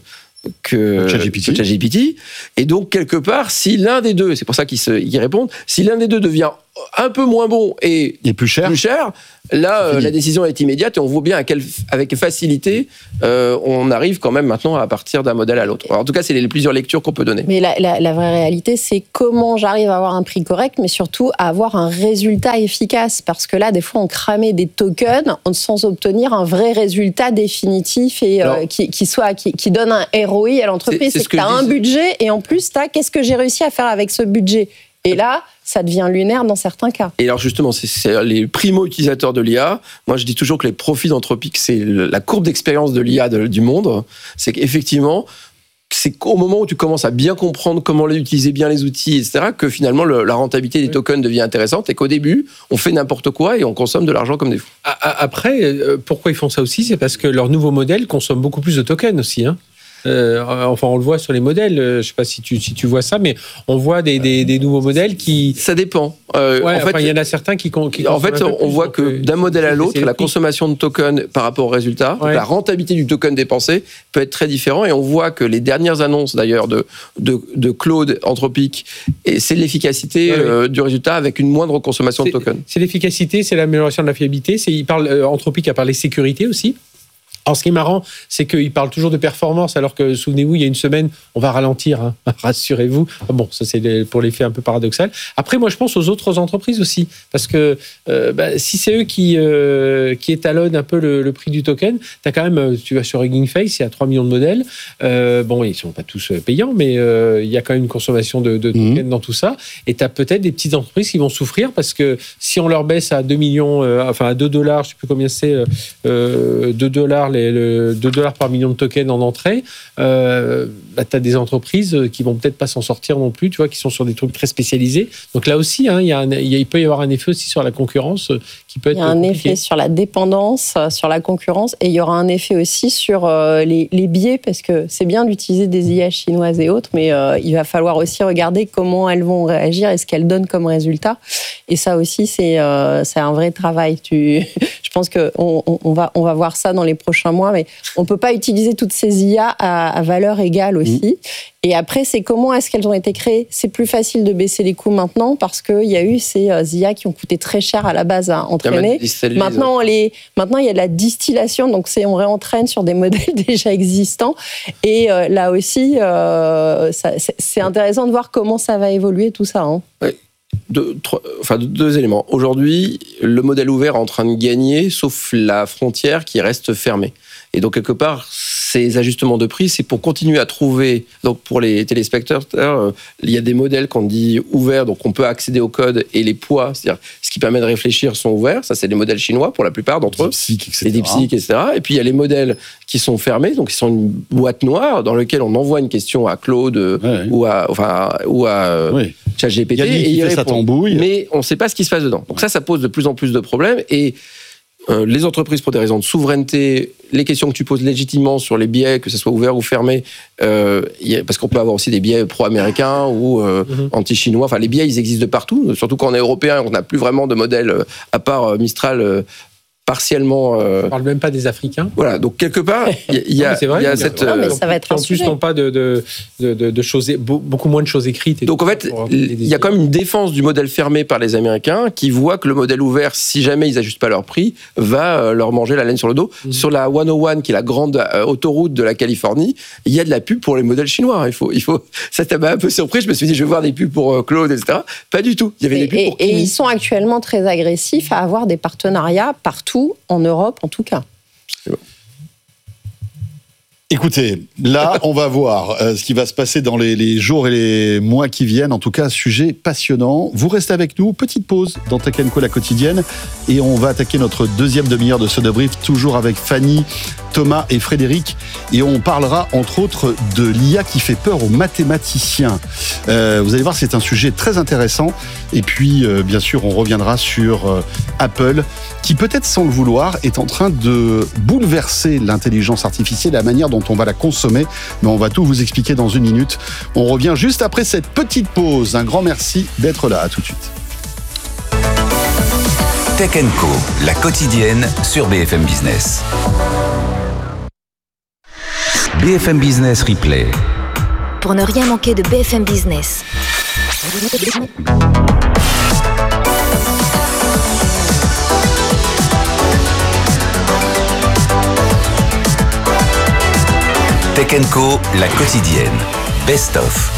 que ChatGPT. Et donc, quelque part, si l'un des deux, c'est pour ça qu'ils, se, qu'ils répondent, si l'un des deux devient un peu moins bon et, et plus cher, plus cher là, euh, la décision est immédiate et on voit bien à quelle, avec facilité euh, on arrive quand même maintenant à partir d'un modèle à l'autre. Alors, en tout cas, c'est les plusieurs lectures qu'on peut donner. Mais la, la, la vraie réalité, c'est comment j'arrive à avoir un prix correct, mais surtout à avoir un résultat efficace. Parce que là, des fois, on cramait des tokens sans obtenir un vrai résultat définitif et Alors, euh, qui, qui, soit, qui, qui donne un R O I à l'entreprise. C'est, c'est, c'est que, que tu as un budget et en plus, tu as qu'est-ce que j'ai réussi à faire avec ce budget. Et là, ça devient lunaire dans certains cas. Et alors justement, c'est, c'est les primo-utilisateurs de l'I A. Moi, je dis toujours que les profits d'Anthropic, c'est la courbe d'expérience de l'I A de, du monde. C'est qu'effectivement, c'est qu'au moment où tu commences à bien comprendre comment utiliser bien les outils, et cetera, que finalement le, la rentabilité des tokens devient intéressante et qu'au début, on fait n'importe quoi et on consomme de l'argent comme des fous. Après, pourquoi ils font ça aussi ? C'est parce que leur nouveau modèle consomme beaucoup plus de tokens aussi, hein. Euh, enfin, on le voit sur les modèles. Je ne sais pas si tu si tu vois ça, mais on voit des des, des nouveaux modèles qui. Ça dépend. Euh, ouais, en enfin, fait, il y en a certains qui. qui en fait, on plus, voit que euh, d'un modèle à l'autre, la consommation de tokens par rapport au résultat, ouais. la rentabilité du token dépensé peut être très différent. Et on voit que les dernières annonces d'ailleurs de de, de Claude Anthropic, et c'est l'efficacité ouais, euh, ouais. du résultat avec une moindre consommation c'est, de tokens. C'est l'efficacité, c'est l'amélioration de la fiabilité. C'est il parle euh, Anthropic a parlé sécurité aussi. Alors, ce qui est marrant, c'est qu'il parle toujours de performance, alors que, souvenez-vous, il y a une semaine, on va ralentir, hein, rassurez-vous. Bon, ça, c'est pour l'effet un peu paradoxal. Après, moi, je pense aux autres entreprises aussi, parce que euh, bah, si c'est eux qui, euh, qui étalonnent un peu le, le prix du token, tu as quand même, tu vas sur Hugging Face, il y a trois millions de modèles. Euh, bon, ils ne sont pas tous payants, mais euh, il y a quand même une consommation de, de tokens mmh. dans tout ça. Et tu as peut-être des petites entreprises qui vont souffrir, parce que si on leur baisse à deux millions, euh, enfin à deux dollars, je ne sais plus combien c'est, euh, deux dollars, les le deux dollars par million de tokens en entrée, euh, bah, tu as des entreprises qui vont peut-être pas s'en sortir non plus, tu vois, qui sont sur des trucs très spécialisés. Donc là aussi, hein, y a un, y a, il peut y avoir un effet aussi sur la concurrence qui peut être. Il y a un compliqué. effet sur la dépendance, sur la concurrence, et il y aura un effet aussi sur euh, les, les biais, parce que c'est bien d'utiliser des I A chinoises et autres, mais euh, il va falloir aussi regarder comment elles vont réagir et ce qu'elles donnent comme résultat. Et ça aussi, c'est, euh, c'est un vrai travail. Tu... Je pense qu'on on va, on va voir ça dans les prochains mois, mais on ne peut pas utiliser toutes ces I A à, à valeur égale aussi. Mmh. Et après, c'est comment est-ce qu'elles ont été créées ? C'est plus facile de baisser les coûts maintenant parce qu'il y a eu ces I A qui ont coûté très cher à la base à entraîner. Maintenant, les, maintenant, il y a de la distillation, donc c'est, on réentraîne sur des modèles déjà existants. Et euh, là aussi, euh, ça, c'est, c'est intéressant de voir comment ça va évoluer tout ça. Hein. Oui. Deux, trois, enfin, deux éléments. Aujourd'hui, le modèle ouvert est en train de gagner, sauf la frontière qui reste fermée. Et donc, quelque part, ces ajustements de prix, c'est pour continuer à trouver... Donc, pour les téléspectateurs, euh, il y a des modèles qu'on dit ouverts, donc on peut accéder au code, et les poids, c'est-à-dire ce qui permet de réfléchir, sont ouverts. Ça, c'est des modèles chinois, pour la plupart d'entre eux. DeepSeek, et cetera. Les DeepSeek, et cetera. Et puis, il y a les modèles qui sont fermés, donc qui sont une boîte noire, dans laquelle on envoie une question à Claude ouais, ouais. ou à, enfin, ou à oui. ChatGPT. Il y a et qui il fait sa tambouille. Mais on ne sait pas ce qui se passe dedans. Donc ça, ça pose de plus en plus de problèmes. Et euh, les entreprises, pour des raisons de souveraineté, les questions que tu poses légitimement sur les biais, que ce soit ouvert ou fermé, euh, y a, parce qu'on peut avoir aussi des biais pro-américains ou euh, mm-hmm. anti-chinois. Enfin, les biais, ils existent de partout. Surtout quand on est européen, on n'a plus vraiment de modèle, à part euh, Mistral, euh, partiellement. Euh... On parle même pas des Africains. Voilà, donc quelque part, il y, y a, vrai, y a cette. Non, mais ça va être en plus, n'ont pas de, de, de, de, de choses, beaucoup moins de choses écrites. Et donc en fait, il y a quand même une défense du modèle fermé par les Américains qui voient que le modèle ouvert, si jamais ils n'ajustent pas leur prix, va leur manger la laine sur le dos. Mmh. Sur la cent un, qui est la grande autoroute de la Californie, il y a de la pub pour les modèles chinois. Il faut, il faut. Ça m'a un peu surpris. Je me suis dit, je vais voir des pubs pour Claude, et cetera. Pas du tout. Il y avait et, des pubs et, pour Kimi. Et ils sont actuellement très agressifs à avoir des partenariats partout en Europe, en tout cas. Écoutez, là, on va voir euh, ce qui va se passer dans les, les jours et les mois qui viennent. En tout cas, sujet passionnant. Vous restez avec nous. Petite pause dans Tech and Co, la quotidienne. Et on va attaquer notre deuxième demi-heure de ce débrief, toujours avec Fanny, Thomas et Frédéric. Et on parlera, entre autres, de l'I A qui fait peur aux mathématiciens. Euh, vous allez voir, c'est un sujet très intéressant. Et puis, euh, bien sûr, on reviendra sur euh, Apple, qui peut-être sans le vouloir est en train de bouleverser l'intelligence artificielle, la manière dont on va la consommer. Mais on va tout vous expliquer dans une minute. On revient juste après cette petite pause. Un grand merci d'être là. À tout de suite. Tech and Co, la quotidienne sur B F M Business. B F M Business Replay. Pour ne rien manquer de B F M Business. Tech and Co, la quotidienne. Best of.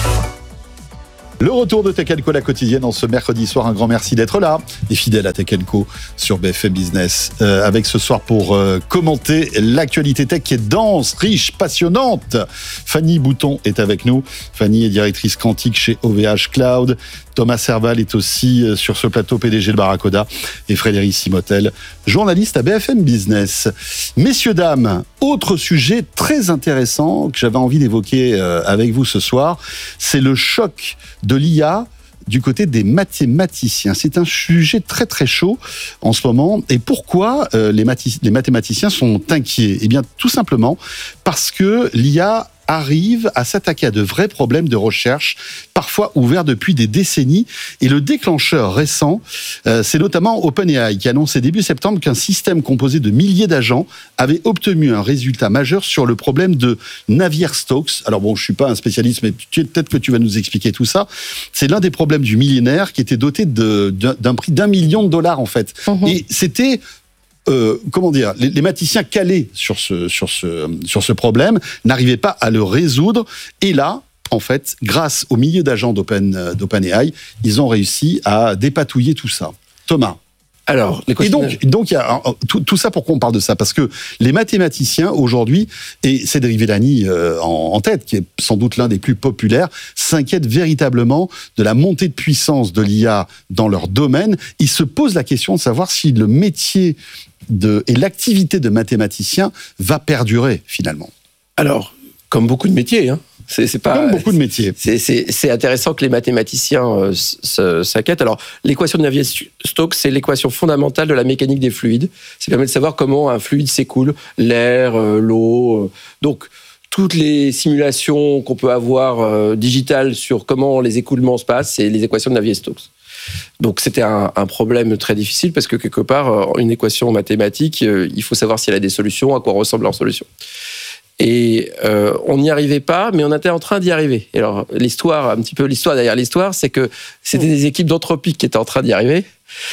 Le retour de Tech and Co, la quotidienne, en ce mercredi soir. Un grand merci d'être là et fidèle à Tech and Co sur B F M Business. Euh, avec ce soir pour euh, commenter l'actualité tech qui est dense, riche, passionnante. Fanny Bouton est avec nous. Fanny est directrice quantique chez O V H Cloud. Thomas Serval est aussi sur ce plateau, P D G de Barracoda, et Frédéric Simotel, journaliste à B F M Business. Messieurs, dames, autre sujet très intéressant que j'avais envie d'évoquer avec vous ce soir, c'est le choc de l'I A du côté des mathématiciens. C'est un sujet très très chaud en ce moment. Et pourquoi euh, les, mathi- les mathématiciens sont inquiets ? Eh bien, tout simplement parce que l'I A arrive à s'attaquer à de vrais problèmes de recherche, parfois ouverts depuis des décennies. Et le déclencheur récent, euh, c'est notamment OpenAI, qui a annoncé début septembre qu'un système composé de milliers d'agents avait obtenu un résultat majeur sur le problème de Navier-Stokes. Alors bon, je suis pas un spécialiste, mais tu, peut-être que tu vas nous expliquer tout ça. C'est l'un des problèmes du millénaire qui était doté de, d'un, d'un prix d'un million de dollars, en fait. Mmh. Et c'était... Euh, comment dire, les, les mathématiciens calés sur ce, sur ce, sur ce problème n'arrivaient pas à le résoudre. Et là, en fait, grâce au milliers d'agents d'Open, d'OpenAI, ils ont réussi à dépatouiller tout ça. Thomas. Alors, les et donc, donc, il y a tout, tout ça. Pourquoi on parle de ça ? Parce que les mathématiciens aujourd'hui, et Cédric Villani euh, en, en tête, qui est sans doute l'un des plus populaires, s'inquiètent véritablement de la montée de puissance de l'I A dans leur domaine. Ils se posent la question de savoir si le métier de, et l'activité de mathématicien va perdurer finalement. Alors, comme beaucoup de métiers, hein. C'est, c'est pas, Comme beaucoup de métiers. C'est, c'est, c'est intéressant que les mathématiciens euh, s'inquiètent. Alors, l'équation de Navier-Stokes, c'est l'équation fondamentale de la mécanique des fluides. Ça permet de savoir comment un fluide s'écoule, l'air, euh, l'eau. Euh. Donc, toutes les simulations qu'on peut avoir euh, digitales sur comment les écoulements se passent, c'est les équations de Navier-Stokes. Donc, c'était un, un problème très difficile parce que, quelque part, une équation mathématique, euh, il faut savoir si elle a des solutions, à quoi ressemble leur solution. Et euh, on n'y arrivait pas, mais on était en train d'y arriver. Et alors, l'histoire, un petit peu l'histoire derrière l'histoire, c'est que c'était des équipes d'Anthropic qui étaient en train d'y arriver.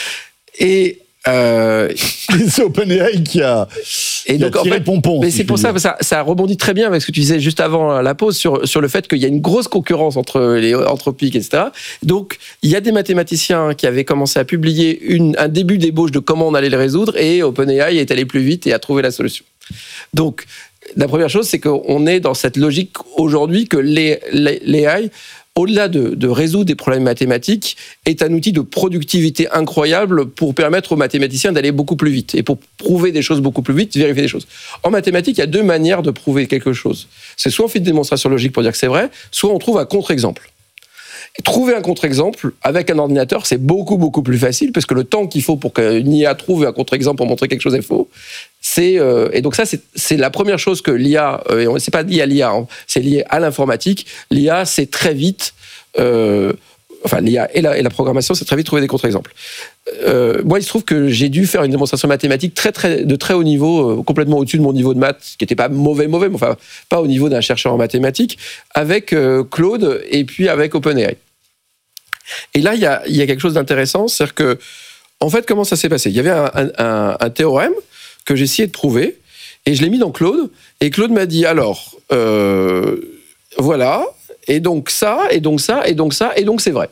Et euh, c'est OpenAI qui a, et qui donc, a tiré en fait, le pompon. Mais si c'est pour ça, ça, ça rebondit très bien avec ce que tu disais juste avant la pause sur, sur le fait qu'il y a une grosse concurrence entre les Anthropic, et cetera. Donc, il y a des mathématiciens qui avaient commencé à publier une, un début d'ébauche de comment on allait le résoudre, et OpenAI est allé plus vite et a trouvé la solution. Donc, la première chose, c'est qu'on est dans cette logique aujourd'hui que l'A I, au-delà de, de résoudre des problèmes mathématiques, est un outil de productivité incroyable pour permettre aux mathématiciens d'aller beaucoup plus vite et pour prouver des choses beaucoup plus vite, vérifier des choses. En mathématiques, il y a deux manières de prouver quelque chose. C'est soit on fait une démonstration logique pour dire que c'est vrai, soit on trouve un contre-exemple. Et trouver un contre-exemple avec un ordinateur, c'est beaucoup, beaucoup plus facile parce que le temps qu'il faut pour qu'une I A trouve un contre-exemple pour montrer quelque chose est faux, c'est... Euh, et donc ça, c'est, c'est la première chose que l'I A... Euh, c'est pas lié à l'I A, hein, c'est lié à l'informatique. L'I A, c'est très vite... Euh, enfin l'I A et la, et la programmation, c'est très vite trouver des contre-exemples. Euh, moi, il se trouve que j'ai dû faire une démonstration mathématique très, très, de très haut niveau, euh, complètement au-dessus de mon niveau de maths, qui n'était pas mauvais, mauvais, mais enfin pas au niveau d'un chercheur en mathématiques, avec euh, Claude et puis avec OpenAI. Et là, il y a, y a quelque chose d'intéressant, c'est-à-dire que, en fait, comment ça s'est passé ? Il y avait un, un, un théorème que j'ai essayé de prouver, et je l'ai mis dans Claude, et Claude m'a dit, alors, euh, voilà, et donc ça, et donc ça, et donc ça, et donc c'est vrai.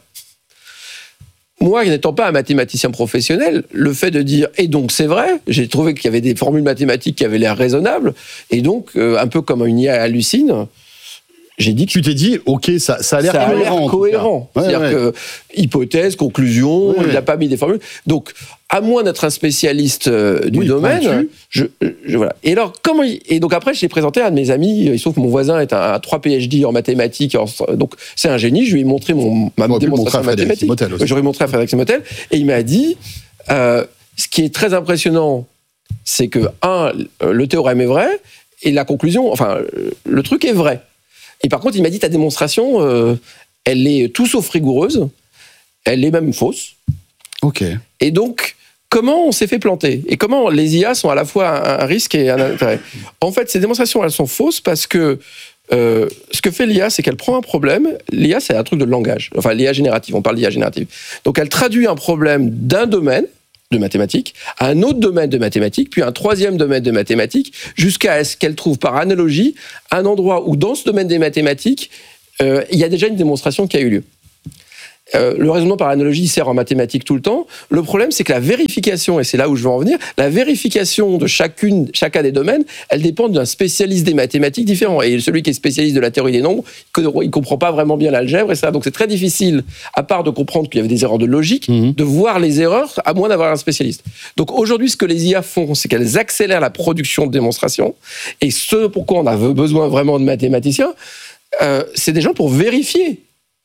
Moi, n'étant pas un mathématicien professionnel, le fait de dire « et donc c'est vrai », j'ai trouvé qu'il y avait des formules mathématiques qui avaient l'air raisonnables, et donc, euh, un peu comme une I A hallucine, j'ai dit que... Tu t'es dit, ok, ça, ça a l'air ça cohérent. A l'air cohérent. Ouais, C'est-à-dire ouais. que, hypothèse, conclusion, Ouais, il ouais. n'a pas mis des formules. Donc, à moins d'être un spécialiste euh, du Oui, domaine, pointu. je, je, voilà. Et alors, comment il- et donc après, je l'ai présenté à un de mes amis. Il se trouve que mon voisin est un, un trois P H D en mathématiques, en- donc c'est un génie. Je lui ai montré mon, ma On aurait pu le montrer démonstration à Frédéric mathématique. Simotel aussi. J'aurais montré à Frédéric Simotel, et il m'a dit, euh, ce qui est très impressionnant, c'est que un, le théorème est vrai, et la conclusion, enfin, le truc est vrai. Et par contre, il m'a dit, ta démonstration, euh, elle est tout sauf rigoureuse, elle est même fausse. Ok. Et donc, comment on s'est fait planter ? Et comment les I A sont à la fois un risque et un intérêt ? En fait, ces démonstrations, elles sont fausses parce que euh, ce que fait l'I A, c'est qu'elle prend un problème. L'I A, c'est un truc de langage. Enfin, l'I A générative, on parle d'I A générative. Donc, elle traduit un problème d'un domaine de mathématiques à un autre domaine de mathématiques, puis un troisième domaine de mathématiques, jusqu'à ce qu'elle trouve par analogie un endroit où, dans ce domaine des mathématiques, euh, il y a déjà une démonstration qui a eu lieu. Euh, le raisonnement par analogie il sert en mathématiques tout le temps. Le problème, c'est que la vérification, et c'est là où je veux en venir, la vérification de chacune, chacun des domaines, elle dépend d'un spécialiste des mathématiques différent. Et celui qui est spécialiste de la théorie des nombres, il ne comprend pas vraiment bien l'algèbre, et ça. Donc c'est très difficile, à part de comprendre qu'il y avait des erreurs de logique, Mhm. de voir les erreurs, à moins d'avoir un spécialiste. Donc aujourd'hui, ce que les I A font, c'est qu'elles accélèrent la production de démonstrations, et ce pourquoi on a besoin vraiment de mathématiciens, euh, c'est des gens pour vérifier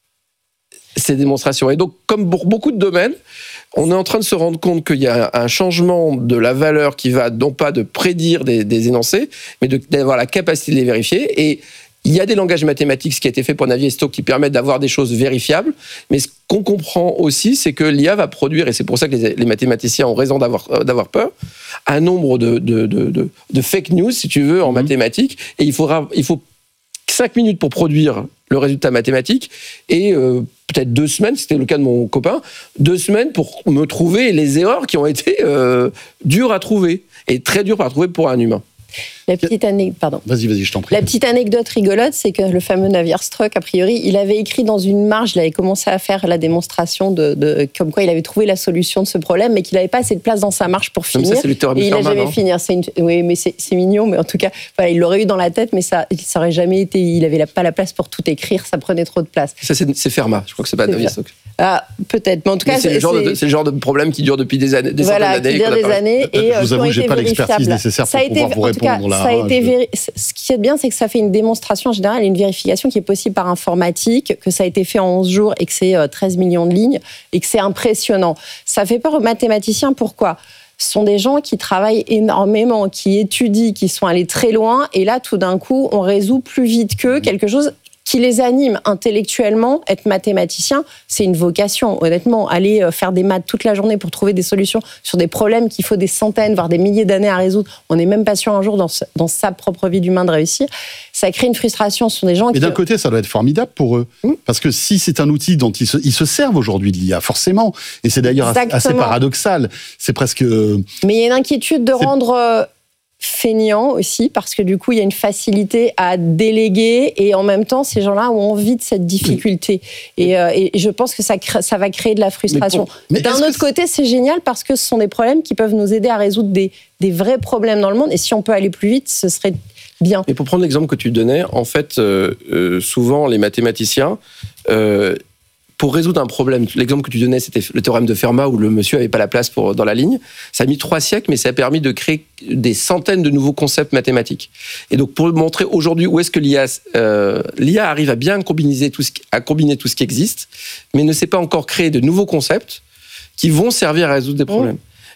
ces démonstrations. Et donc, comme pour beaucoup de domaines, on est en train de se rendre compte qu'il y a un changement de la valeur qui va non pas de prédire des, des énoncés, mais de, d'avoir la capacité de les vérifier. Et il y a des langages mathématiques, ce qui a été fait pour Navier-Stokes, qui permettent d'avoir des choses vérifiables. Mais ce qu'on comprend aussi, c'est que l'I A va produire, et c'est pour ça que les, les mathématiciens ont raison d'avoir, d'avoir peur, un nombre de, de, de, de, de fake news, si tu veux, en mmh. mathématiques. Et il faudra, il faut cinq minutes pour produire le résultat mathématique et euh, peut-être deux semaines, c'était le cas de mon copain, deux semaines pour me trouver les erreurs qui ont été euh, dures à trouver et très dures à trouver pour un humain. La petite anecdote, pardon. Vas-y, vas-y, je t'en prie. La petite anecdote rigolote, c'est que le fameux Navier-Stokes, a priori, il avait écrit dans une marge, il avait commencé à faire la démonstration de, de comme quoi il avait trouvé la solution de ce problème, mais qu'il n'avait pas assez de place dans sa marge pour Comme finir. ça, c'est le théorème de et il n'a Fermat, jamais non fini. C'est une, oui, mais c'est, c'est mignon, mais en tout cas, voilà, il l'aurait eu dans la tête, mais ça, ça aurait jamais été. Il n'avait pas la place pour tout écrire, ça prenait trop de place. Ça, c'est, c'est Fermat, je crois que c'est pas C'est Navier-Stokes. Ah, peut-être, mais en tout cas, c'est, c'est, le genre de, c'est le genre de problème qui dure depuis des années, des voilà, centaines d'années. Qui dure des années et je vous avoue que j'ai pas l'expertise nécessaire pour pouvoir vous répondre là. Ça a été véri- Ce qui est bien, c'est que ça fait une démonstration en général et une vérification qui est possible par informatique, que ça a été fait en onze jours et que c'est treize millions de lignes et que c'est impressionnant. Ça fait peur aux mathématiciens. Pourquoi ? Ce sont des gens qui travaillent énormément, qui étudient, qui sont allés très loin et là, tout d'un coup, on résout plus vite qu'eux quelque chose qui les anime intellectuellement. Être mathématicien, c'est une vocation. Honnêtement, aller faire des maths toute la journée pour trouver des solutions sur des problèmes qu'il faut des centaines, voire des milliers d'années à résoudre, on n'est même pas sûr un jour dans, dans sa propre vie d'humain de réussir. Ça crée une frustration. Ce sont des gens Mais qui... d'un côté, ça doit être formidable pour eux. Mmh. Parce que si c'est un outil dont ils se, ils se servent aujourd'hui de l'I A, forcément, et c'est d'ailleurs Exactement. assez paradoxal, c'est presque... Mais il y a une inquiétude de c'est... rendre... feignant aussi, parce que du coup, il y a une facilité à déléguer et en même temps, ces gens-là ont envie de cette difficulté. Et, euh, et je pense que ça, crée, ça va créer de la frustration. Mais pour, mais D'un autre côté, c'est génial parce que ce sont des problèmes qui peuvent nous aider à résoudre des, des vrais problèmes dans le monde et si on peut aller plus vite, ce serait bien. Et pour prendre l'exemple que tu donnais, en fait, euh, euh, souvent, les mathématiciens... Euh, pour résoudre un problème, l'exemple que tu donnais, c'était le théorème de Fermat où le monsieur n'avait pas la place pour, dans la ligne. Ça a mis trois siècles, mais ça a permis de créer des centaines de nouveaux concepts mathématiques. Et donc, pour montrer aujourd'hui où est-ce que l'I A, euh, l'I A arrive à bien combiner tout, ce qui, à combiner tout ce qui existe, mais ne sait pas encore créer de nouveaux concepts qui vont servir à résoudre des problèmes. Mmh.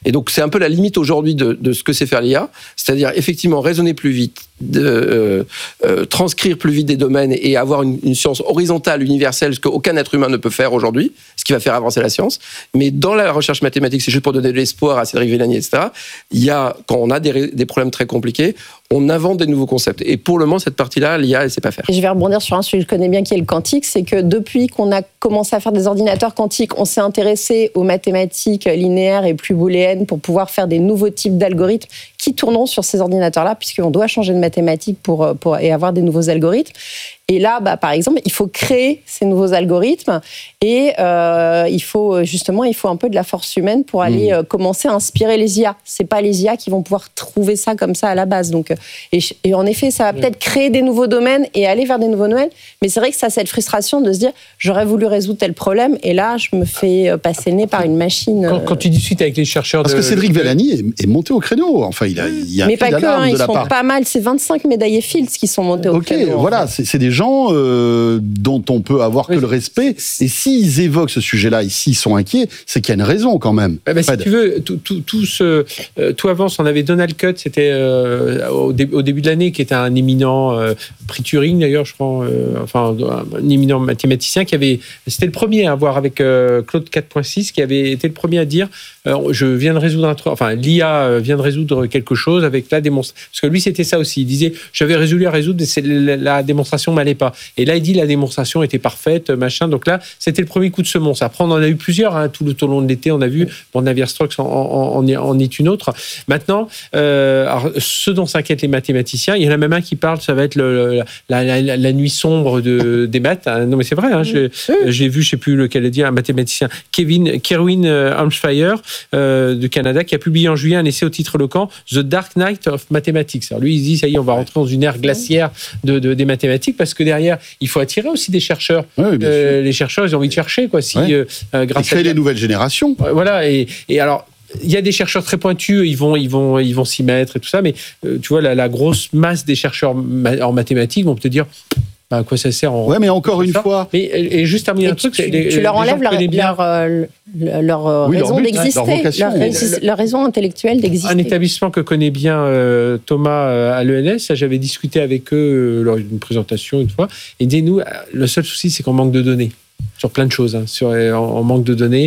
Et donc, c'est un peu la limite aujourd'hui de, de ce que c'est faire l'I A, c'est-à-dire effectivement raisonner plus vite, de, euh, euh, transcrire plus vite des domaines et avoir une, une science horizontale, universelle, ce qu'aucun être humain ne peut faire aujourd'hui, ce qui va faire avancer la science. Mais dans la recherche mathématique, c'est juste pour donner de l'espoir à Cédric Villani, et cetera, il y a, quand on a des, des problèmes très compliqués, on invente des nouveaux concepts. Et pour le moment, cette partie-là, l'I A, elle ne sait pas faire. Et je vais rebondir sur un sujet que je connais bien, qui est le quantique. C'est que depuis qu'on a commencé à faire des ordinateurs quantiques, on s'est intéressé aux mathématiques linéaires et plus booléennes pour pouvoir faire des nouveaux types d'algorithmes qui tourneront sur ces ordinateurs-là, puisqu'on doit changer de mathématiques pour, pour, et avoir des nouveaux algorithmes. Et là, bah, par exemple, il faut créer ces nouveaux algorithmes et euh, il faut justement, il faut un peu de la force humaine pour aller euh, commencer à inspirer les I A. C'est pas les I A qui vont pouvoir trouver ça comme ça à la base. Donc, et, et en effet, ça va peut-être créer des nouveaux domaines et aller vers des nouveaux domaines. Mais c'est vrai que ça, cette frustration de se dire, j'aurais voulu résoudre tel problème et là, je me fais passer le nez par une machine. Quand, quand tu discutes avec les chercheurs, parce de, que Cédric Villani est, est monté au créneau. Enfin, il a, il a mais fait pas que, hein, ils de la sont part. pas mal. C'est vingt-cinq médaillés Fields qui sont montés au Ok, créneau. voilà, c'est, c'est des gens euh, dont on peut avoir que oui, le respect. Et s'ils évoquent ce sujet-là, et s'ils sont inquiets, c'est qu'il y a une raison quand même. Bah, bah, si tu veux, tout, tout, tout, ce, euh, tout avance. On avait Donald Cutt, c'était euh, au, dé, au début de l'année, qui était un éminent euh, prix Turing d'ailleurs, je crois, euh, enfin un éminent mathématicien qui avait, c'était le premier à voir avec euh, Claude quatre point six, qui avait été le premier à dire, euh, je viens de résoudre un truc, enfin l'I A vient de résoudre quelque chose avec la démonstration. Parce que lui, c'était ça aussi. Il disait, j'avais résolu à résoudre, la, la démonstration m'allait pas. Et là, il dit, la démonstration était parfaite, machin. Donc là, c'était le premier coup de semonce. Après, on en a eu plusieurs, hein, tout le au long de l'été. On a vu, bon, Navier-Stokes en, en, en, en est une autre. Maintenant, euh, alors, ce dont s'inquiètent les mathématiciens, il y en a même un qui parle, ça va être le, la, la, la, la nuit sombre de, des maths. Hein. Non, mais c'est vrai, hein, j'ai, j'ai vu, je sais plus lequel a dit, un mathématicien, Kevin, Kerwin Hampshire, euh, de Canada, qui a publié en juillet un essai au titre éloquent, The Dark Night of Mathematics. Alors lui, il dit, ça y est, on va rentrer dans une ère glaciaire de, de, des mathématiques, parce que derrière, il faut attirer aussi des chercheurs. Oui, euh, les chercheurs, ils ont envie de chercher, quoi. Si, ouais. euh, grâce et créer à... les nouvelles générations. Voilà, et, et alors, il y a des chercheurs très pointus, ils vont, ils vont, ils vont s'y mettre et tout ça, mais euh, tu vois, la, la grosse masse des chercheurs en mathématiques vont te dire... À quoi ça sert en... Ouais, mais encore une fois. Mais, et, et juste terminer un truc, tu, les, tu leur enlèves leur, bien... leur, leur, leur oui, raison leur but, d'exister, leur, leur, leur, leur raison intellectuelle d'exister. Un établissement que connaît bien euh, Thomas euh, à l'E N S, j'avais discuté avec eux euh, lors d'une présentation une fois, et dis-nous, le seul souci, c'est qu'on manque de données. Sur plein de choses, hein, sur, en, en manque de données.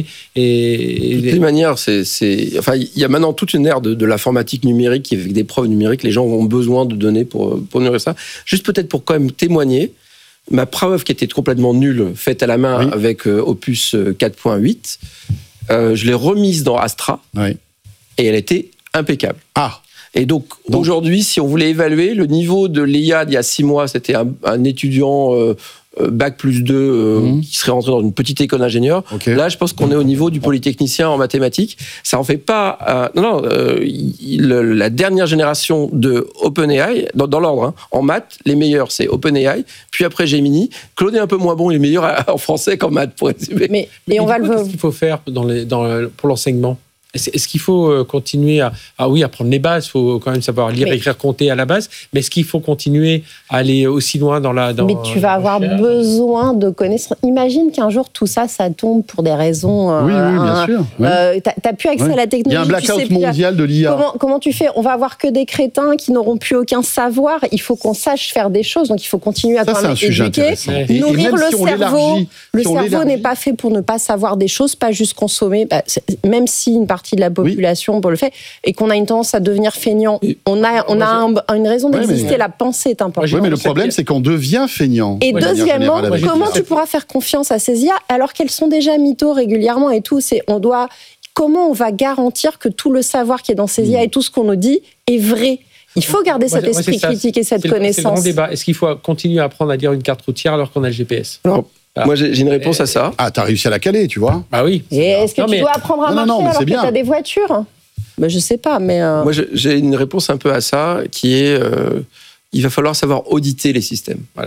Et, et de toute manière, c'est, c'est, enfin, il y a maintenant toute une ère de, de l'informatique numérique qui, avec des preuves numériques, les gens ont besoin de données pour, pour nourrir ça. Juste peut-être pour quand même témoigner, ma preuve qui était complètement nulle, faite à la main oui. avec euh, Opus quatre point huit, euh, je l'ai remise dans Astra oui. et elle était impeccable. Ah. Et donc, donc, aujourd'hui, si on voulait évaluer le niveau de l'I A d'il y a six mois, c'était un, un étudiant euh, bac plus deux euh, mmh. qui serait rentré dans une petite école d'ingénieur. Okay. Là, je pense qu'on est au niveau du polytechnicien en mathématiques. Ça en fait pas... Euh, non, non, euh, il, la dernière génération de OpenAI, dans, dans l'ordre, hein, en maths, les meilleurs, c'est OpenAI, puis après Gemini. Claude est un peu moins bon, il est meilleur en français qu'en maths, pour résumer. Mais, Mais et on va le... Qu'est-ce qu'il faut faire dans les, dans, pour l'enseignement ? Est-ce qu'il faut continuer à, ah oui, apprendre les bases, il faut quand même savoir lire, mais, écrire, compter à la base, mais est-ce qu'il faut continuer à aller aussi loin dans la... Dans, mais tu vas avoir recherche. besoin de connaissances. Imagine qu'un jour, tout ça, ça tombe pour des raisons... Oui, euh, oui, bien sûr. Oui. Euh, tu n'as plus accès oui. à la technologie. Il y a un blackout mondial de l'I A. Comment, comment tu fais ? On va avoir que des crétins qui n'auront plus aucun savoir. Il faut qu'on sache faire des choses, donc il faut continuer à ça, quand même éduquer. Et, nourrir et le si cerveau. Le si cerveau n'est pas fait pour ne pas savoir des choses, pas juste consommer. Bah, même si une partie de la population... Oui. pour le fait, et qu'on a une tendance à devenir feignant. On a, on a un, une raison d'exister, ouais, mais... la pensée est importante. Oui, mais le problème, c'est qu'on devient feignant. Et deuxièmement, comment tu pourras faire confiance à ces I A alors qu'elles sont déjà mythos régulièrement et tout, c'est, on doit, comment on va garantir que tout le savoir qui est dans ces I A et tout ce qu'on nous dit est vrai ? Il faut garder cet esprit critique et cette c'est connaissance. C'est le grand débat. Est-ce qu'il faut continuer à apprendre à lire une carte routière alors qu'on a le G P S ? Alors, Alors, moi, j'ai, j'ai une réponse et... à ça. Ah, t'as réussi à la caler, tu vois. Bah oui. Et est-ce que non, tu mais... dois apprendre à non, marcher non, non, alors que bien. t'as des voitures ? Ben, je sais pas, mais... Euh... Moi, j'ai une réponse un peu à ça, qui est... Euh, il va falloir savoir auditer les systèmes. Voilà.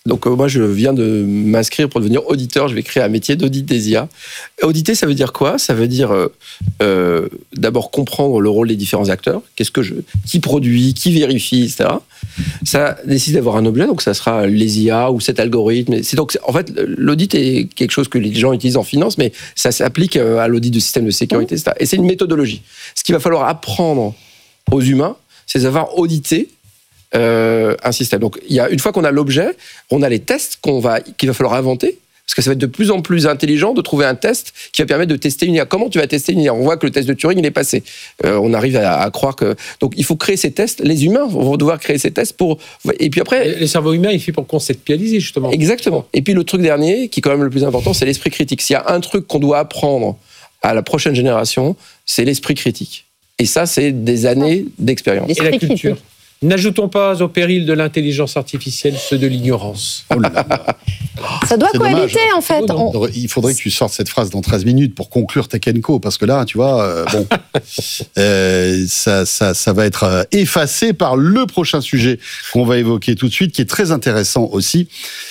Donc euh, moi, je viens de m'inscrire pour devenir auditeur. Je vais créer un métier d'audit des I A. Auditer, ça veut dire quoi ? Ça veut dire euh, euh, d'abord comprendre le rôle des différents acteurs. Qu'est-ce que je, qui produit, qui vérifie, et cetera. Ça nécessite d'avoir un objet, donc ça sera les I A ou cet algorithme. C'est donc en fait l'audit est quelque chose que les gens utilisent en finance, mais ça s'applique à l'audit de système de sécurité, et cetera. Et c'est une méthodologie. Ce qu'il va falloir apprendre aux humains, c'est de savoir auditer Euh, un système. Donc, il y a, une fois qu'on a l'objet, on a les tests qu'on va, qu'il va falloir inventer, parce que ça va être de plus en plus intelligent de trouver un test qui va permettre de tester une I A. Comment tu vas tester une I A ? On voit que le test de Turing, il est passé. Euh, on arrive à, à croire que... Donc, il faut créer ces tests. Les humains vont devoir créer ces tests pour... Et puis après... Le cerveau humain, il fait pour conceptualiser, justement. Exactement. Et puis, le truc dernier, qui est quand même le plus important, c'est l'esprit critique. S'il y a un truc qu'on doit apprendre à la prochaine génération, c'est l'esprit critique. Et ça, c'est des années d'expérience. Et la culture. N'ajoutons pas au péril de l'intelligence artificielle ceux de l'ignorance. Oh là là. Ça doit C'est cohabiter, dommage. en fait. On... Il faudrait que tu sortes cette phrase dans treize minutes pour conclure Tech and Co, parce que là, tu vois, euh, bon, euh, ça, ça, ça va être effacé par le prochain sujet qu'on va évoquer tout de suite, qui est très intéressant aussi.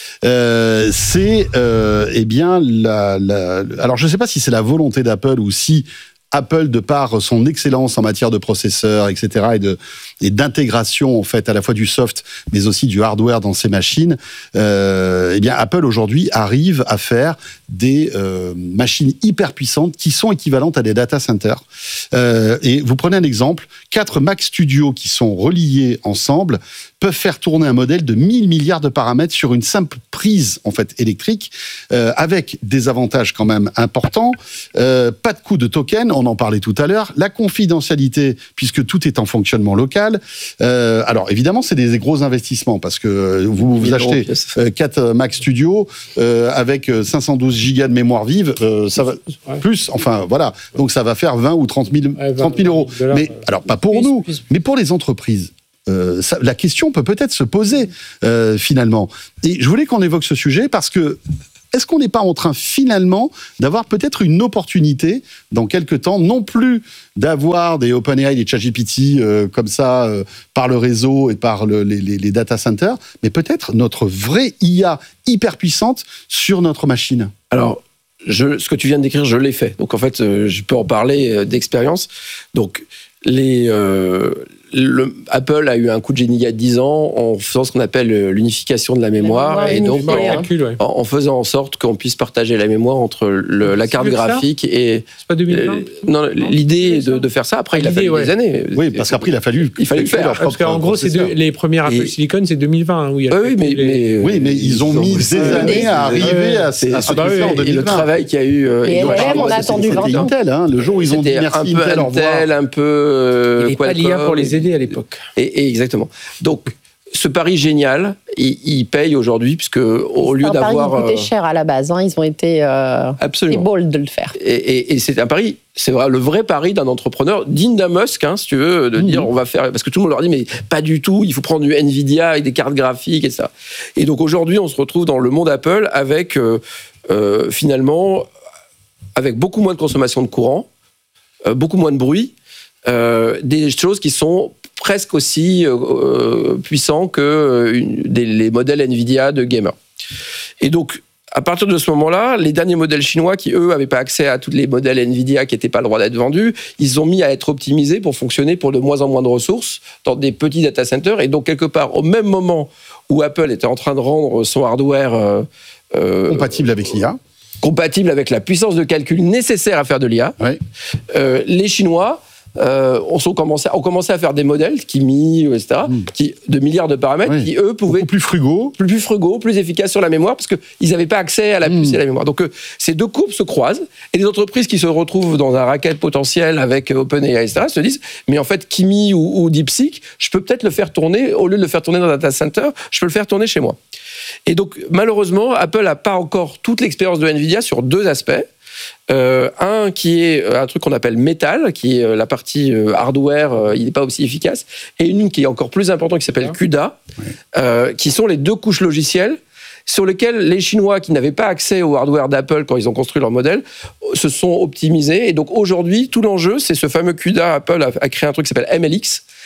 Euh, c'est, euh, eh bien, la, la... alors je ne sais pas si c'est la volonté d'Apple ou si Apple, de par son excellence en matière de processeurs, et cetera, et, de, et d'intégration en fait à la fois du soft, mais aussi du hardware dans ses machines, euh, eh bien Apple aujourd'hui arrive à faire des euh, machines hyper puissantes qui sont équivalentes à des data centers. Euh, et vous prenez un exemple, quatre Mac Studio qui sont reliés ensemble peuvent faire tourner un modèle de mille milliards de paramètres sur une simple prise en fait électrique, euh, avec des avantages quand même importants. Euh, pas de coût de token, on en parlait tout à l'heure. La confidentialité, puisque tout est en fonctionnement local. Euh, alors évidemment, c'est des gros investissements parce que vous, vous achetez euh, quatre Mac Studio euh, avec cinq cent douze gigas de mémoire vive, euh, ça va ouais. plus. Enfin voilà, donc ça va faire vingt ou trente mille euros. Mais alors pas pour plus, nous, plus. mais pour les entreprises. Euh, ça, la question peut peut-être se poser euh, finalement. Et je voulais qu'on évoque ce sujet parce que est-ce qu'on n'est pas en train finalement d'avoir peut-être une opportunité dans quelques temps, non plus d'avoir des OpenAI, des ChatGPT euh, comme ça euh, par le réseau et par le, les, les, les data centers, mais peut-être notre vraie I A hyper puissante sur notre machine. Alors, je, ce que tu viens de décrire, je l'ai fait. Donc en fait, euh, je peux en parler euh, d'expérience. Donc les euh, Le, Apple a eu un coup de génie il y a dix ans en faisant ce qu'on appelle l'unification de la mémoire, la mémoire et donc en, calcul, ouais. en faisant en sorte qu'on puisse partager la mémoire entre le, la carte graphique et... C'est pas deux mille vingt euh, Non, l'idée de, de faire ça, après il a fallu ouais. des années. Oui, parce qu'après il a fallu... Il fallait le faire. Parce qu'en gros, c'est deux, les premières Apple et... Silicon, c'est deux mille vingt. Hein, où il y a oui, mais, les... mais, oui, mais ils, ils ont mis des années à arriver à, à ce bah oui, en deux mille vingt. Et le travail qu'il y a eu... Et L M, on a attendu vingt ans. Intel, le jour où ils ont dit merci Intel, au revoir. Intel, un peu... Il n'y avait pas l'I A pour les aider à l'époque. Et, et exactement. Donc, ce pari génial, il, il paye aujourd'hui, puisque au lieu d'avoir... C'est un pari qui coûtait cher à la base. Hein, ils ont été euh, bold de le faire. Et, et, et c'est un pari, c'est vrai, le vrai pari d'un entrepreneur digne d'un Musk, hein, si tu veux, de mmh. dire on va faire... Parce que tout le monde leur dit, mais pas du tout, il faut prendre du Nvidia avec des cartes graphiques et ça. Et donc aujourd'hui, on se retrouve dans le monde Apple avec, euh, euh, finalement, avec beaucoup moins de consommation de courant, euh, beaucoup moins de bruit, euh, des choses qui sont presque aussi euh, puissants que euh, une, des, les modèles Nvidia de gamers. Et donc, à partir de ce moment-là, les derniers modèles chinois qui, eux, n'avaient pas accès à tous les modèles Nvidia qui n'étaient pas le droit d'être vendus, ils ont mis à être optimisés pour fonctionner pour de moins en moins de ressources dans des petits data centers. Et donc, quelque part, au même moment où Apple était en train de rendre son hardware... Euh, euh, compatible avec l'I A. Compatible avec la puissance de calcul nécessaire à faire de l'I A. Oui. Euh, les Chinois... Euh, on, sont commencé, on commençait à faire des modèles, Kimi, et cetera, mmh. qui, de milliards de paramètres, oui. qui eux pouvaient être plus frugaux, plus, plus frugaux, plus efficaces sur la mémoire, parce qu'ils n'avaient pas accès à la puce mmh. et à la mémoire. Donc euh, ces deux courbes se croisent, et des entreprises qui se retrouvent dans un racket potentiel avec OpenAI, et cetera, se disent, mais en fait, Kimi ou, ou DeepSeek, je peux peut-être le faire tourner, au lieu de le faire tourner dans un data center, je peux le faire tourner chez moi. Et donc, malheureusement, Apple n'a pas encore toute l'expérience de Nvidia sur deux aspects. Euh, un qui est un truc qu'on appelle Metal, qui est la partie euh, hardware, euh, il n'est pas aussi efficace, et une qui est encore plus importante qui s'appelle CUDA, oui. euh, qui sont les deux couches logicielles sur lesquelles les Chinois qui n'avaient pas accès au hardware d'Apple quand ils ont construit leur modèle se sont optimisés. Et donc aujourd'hui, tout l'enjeu, c'est ce fameux CUDA. Apple a, a créé un truc qui s'appelle M L X,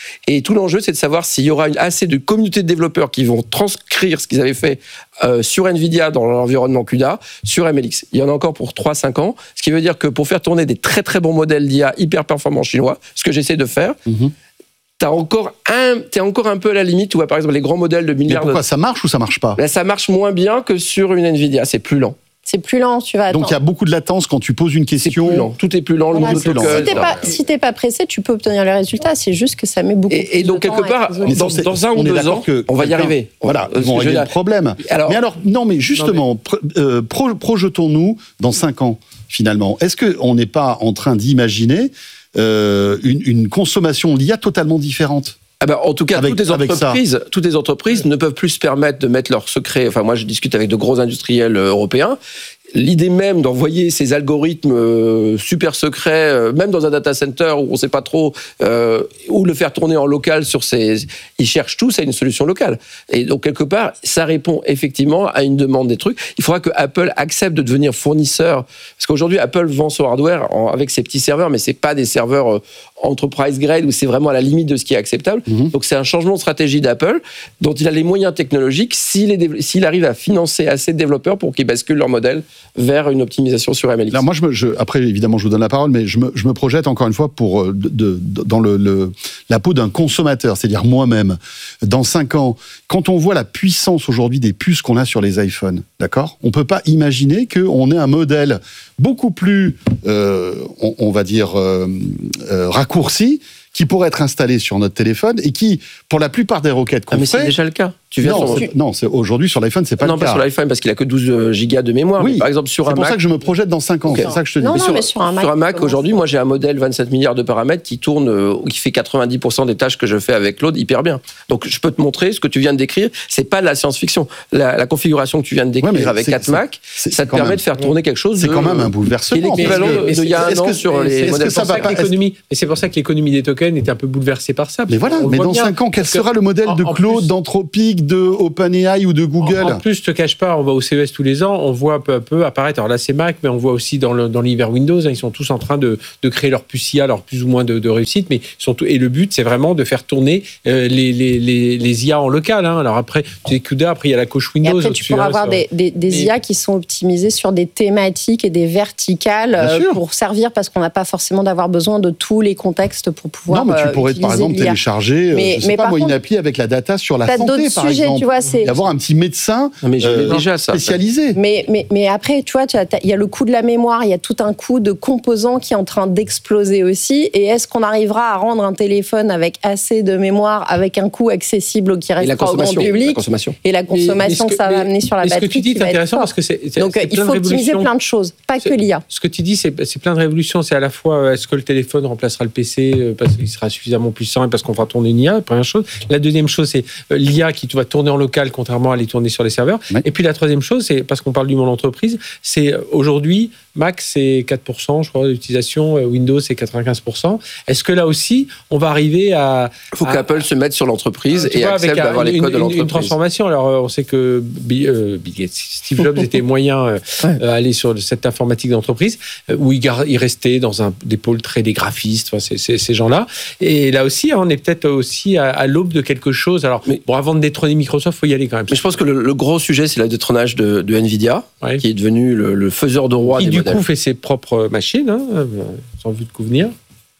Et tout l'enjeu, c'est de savoir s'il y aura une, assez de communautés de développeurs qui vont transcrire ce qu'ils avaient fait euh, sur NVIDIA dans l'environnement CUDA, sur M L X. Il y en a encore pour trois à cinq ans, ce qui veut dire que pour faire tourner des très très bons modèles d'I A hyper performants chinois, ce que j'essaie de faire, mm-hmm. T'as encore un, t'es encore un peu à la limite où, par exemple, les grands modèles de milliards. Mais pourquoi de... ça marche ou ça marche pas? Là, ça marche moins bien que sur une NVIDIA. C'est plus lent. C'est plus lent, tu vas attendre. Donc il y a beaucoup de latence quand tu poses une question. C'est plus lent. Tout est plus lent. Voilà, le si, protocole, t'es pas, si t'es pas pressé, tu peux obtenir les résultats. C'est juste que ça met beaucoup. Et, plus et donc de temps quelque part, dans, dans un ou deux ans, que on va y arriver. Voilà, ils vont régler le problème. Alors, mais alors, non, mais justement, non, mais... Euh, pro, projetons-nous dans cinq ans finalement. Est-ce que on n'est pas en train d'imaginer euh, une, une consommation de l'I A totalement différente? Ah ben, en tout cas, avec, toutes les entreprises, toutes les entreprises ne peuvent plus se permettre de mettre leurs secrets. Enfin, moi, je discute avec de gros industriels européens. L'idée même d'envoyer ces algorithmes euh, super secrets, euh, même dans un data center où on ne sait pas trop, euh, ou le faire tourner en local sur ces... Ils cherchent tous à une solution locale. Et donc, quelque part, ça répond effectivement à une demande des trucs. Il faudra que Apple accepte de devenir fournisseur. Parce qu'aujourd'hui, Apple vend son hardware en, avec ses petits serveurs, mais ce n'est pas des serveurs euh, enterprise grade où c'est vraiment à la limite de ce qui est acceptable. Mmh. Donc, c'est un changement de stratégie d'Apple dont il a les moyens technologiques s'il, est, s'il arrive à financer assez de développeurs pour qu'ils basculent leur modèle vers une optimisation sur M L X. Alors moi, je me, je, après, évidemment, je vous donne la parole, mais je me, je me projette encore une fois pour, de, de, dans le, le, la peau d'un consommateur, c'est-à-dire moi-même. Dans cinq ans, quand on voit la puissance aujourd'hui des puces qu'on a sur les iPhones, d'accord, on ne peut pas imaginer qu'on ait un modèle beaucoup plus, euh, on, on va dire, euh, euh, raccourci, qui pourrait être installé sur notre téléphone et qui, pour la plupart des requêtes qu'on ah mais fait... c'est déjà le cas. Tu viens non, sur... c'est, non c'est, aujourd'hui, sur l'iPhone, c'est pas non, le cas. Non, pas sur l'iPhone, parce qu'il a que douze gigas de mémoire. Oui, mais par exemple, sur c'est un pour Mac... ça que je me projette dans cinq ans. Okay. C'est ça que je te dis. Non, mais non, sur, mais sur un Mac, sur un Mac aujourd'hui, moi, j'ai un modèle vingt-sept milliards de paramètres qui tourne, euh, qui fait quatre-vingt-dix pour cent des tâches que je fais avec Claude hyper bien. Donc, je peux te montrer ce que tu viens de décrire. C'est pas de la science-fiction. La, la configuration que tu viens de décrire ouais, avec quatre Mac, ça te permet même, de faire tourner quelque chose. C'est de, quand même un bouleversement. Qui est l'équivalent d'il y a un an sur les modèles. Mais c'est pour ça que l'économie des tokens était un peu bouleversée par ça. Mais voilà, mais dans cinq ans, quel sera le modèle de Claude, d'Anthropic, de OpenAI ou de Google? En plus, je te cache pas, on va au C E S tous les ans, on voit peu à peu apparaître, alors là c'est Mac, mais on voit aussi dans, le, dans l'univers Windows, hein, ils sont tous en train de, de créer leur puce I A, leur plus ou moins de, de réussite, mais sont tout, et le but c'est vraiment de faire tourner euh, les, les, les, les I A en local. Hein. Alors après, tu sais, CUDA, après il y a la couche Windows. Et après, tu pourras avoir des, des, des mais... I A qui sont optimisées sur des thématiques et des verticales euh, pour servir, parce qu'on n'a pas forcément d'avoir besoin de tous les contextes pour pouvoir. Non, mais tu pourrais euh, par exemple télécharger, mais, je sais mais pas moi, contre, une appli avec la data sur la santé, par sujets, exemple. Tu vois, c'est... Et avoir un petit médecin non, mais euh, déjà, ça, spécialisé. Mais, mais, mais après, tu vois, il y a le coût de la mémoire, il y a tout un coût de composants qui est en train d'exploser aussi. Et est-ce qu'on arrivera à rendre un téléphone avec assez de mémoire, avec un coût accessible qui restera au grand public? La consommation. Et la consommation, que, ça va amener sur la batterie. Ce que tu dis est intéressant parce que c'est. c'est Donc, c'est il faut optimiser plein de choses, pas que l'I A. Ce que tu dis, c'est, c'est plein de révolutions. C'est à la fois, est-ce que le téléphone remplacera le P C parce qu'il sera suffisamment puissant et parce qu'on fera tourner une I A, première chose. La deuxième chose, c'est l'I A qui va tourner en local, contrairement à aller tourner sur les serveurs. Oui. Et puis la troisième chose, c'est parce qu'on parle du monde entreprise, c'est aujourd'hui, Mac, c'est quatre pour cent, je crois, d'utilisation, Windows, c'est quatre-vingt-quinze pour cent. Est-ce que là aussi, on va arriver à... Il faut à, qu'Apple se mette sur l'entreprise et vois, accepte avec d'avoir une, les codes une, de l'entreprise. Une transformation. Alors, on sait que Bill, euh, Bill Gates, Steve Jobs était moyen euh, ouais. euh, aller sur cette informatique d'entreprise, euh, où il, gar- il restait dans un, des pôles très des graphistes, enfin, c'est, c'est, ces gens-là. Et là aussi, on est peut-être aussi à, à l'aube de quelque chose. Alors, mais, bon, avant de détrôner Microsoft, il faut y aller quand même. Mais je pense que le, le gros sujet, c'est le détrônage de, de Nvidia, ouais. qui est devenu le, le faiseur de roi qui, des du modèles. coup, fait ses propres machines, hein, sans vue de convenir.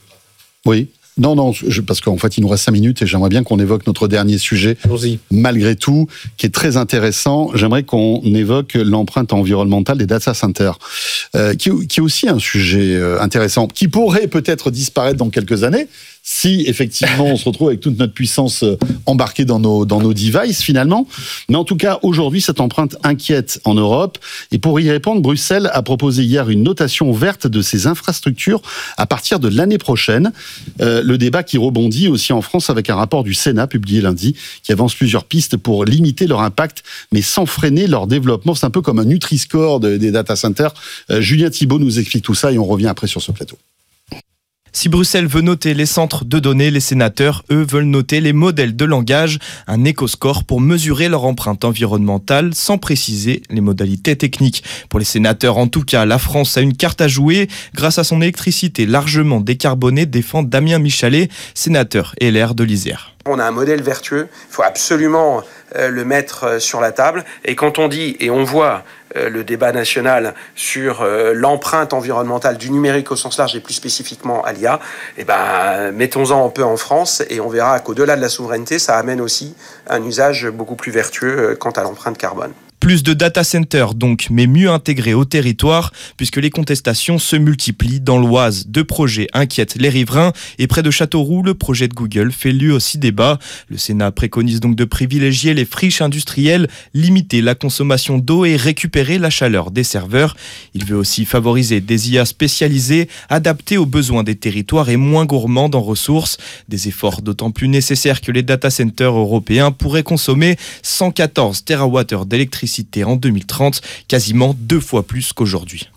Oui. Non, non, je, parce qu'en fait, il nous reste cinq minutes et j'aimerais bien qu'on évoque notre dernier sujet, Allons-y. Malgré tout, qui est très intéressant. J'aimerais qu'on évoque l'empreinte environnementale des data centers, euh, qui, qui est aussi un sujet euh, intéressant, qui pourrait peut-être disparaître dans quelques années, si effectivement on se retrouve avec toute notre puissance embarquée dans nos, dans nos devices finalement. Mais en tout cas, aujourd'hui, cette empreinte inquiète en Europe. Et pour y répondre, Bruxelles a proposé hier une notation verte de ses infrastructures à partir de l'année prochaine. Euh, le débat qui rebondit aussi en France avec un rapport du Sénat publié lundi qui avance plusieurs pistes pour limiter leur impact, mais sans freiner leur développement. C'est un peu comme un Nutri-Score de, des data centers. Euh, Julien Thibault nous explique tout ça et on revient après sur ce plateau. Si Bruxelles veut noter les centres de données, les sénateurs, eux, veulent noter les modèles de langage, un éco-score pour mesurer leur empreinte environnementale sans préciser les modalités techniques. Pour les sénateurs, en tout cas, la France a une carte à jouer grâce à son électricité largement décarbonée, défend Damien Michalet, sénateur L R de l'Isère. On a un modèle vertueux, il faut absolument euh, le mettre euh, sur la table. Et quand on dit, et on voit euh, le débat national sur euh, l'empreinte environnementale du numérique au sens large et plus spécifiquement à l'I A, eh ben, mettons-en un peu en France et on verra qu'au-delà de la souveraineté, ça amène aussi un usage beaucoup plus vertueux euh, quant à l'empreinte carbone. Plus de data centers donc, mais mieux intégrés au territoire, puisque les contestations se multiplient dans l'Oise. Deux projets inquiètent les riverains et près de Châteauroux, le projet de Google fait lui aussi débat. Le Sénat préconise donc de privilégier les friches industrielles, limiter la consommation d'eau et récupérer la chaleur des serveurs. Il veut aussi favoriser des I A spécialisées, adaptées aux besoins des territoires et moins gourmandes en ressources. Des efforts d'autant plus nécessaires que les data centers européens pourraient consommer cent quatorze térawattheures d'électricité en deux mille trente, quasiment deux fois plus qu'aujourd'hui.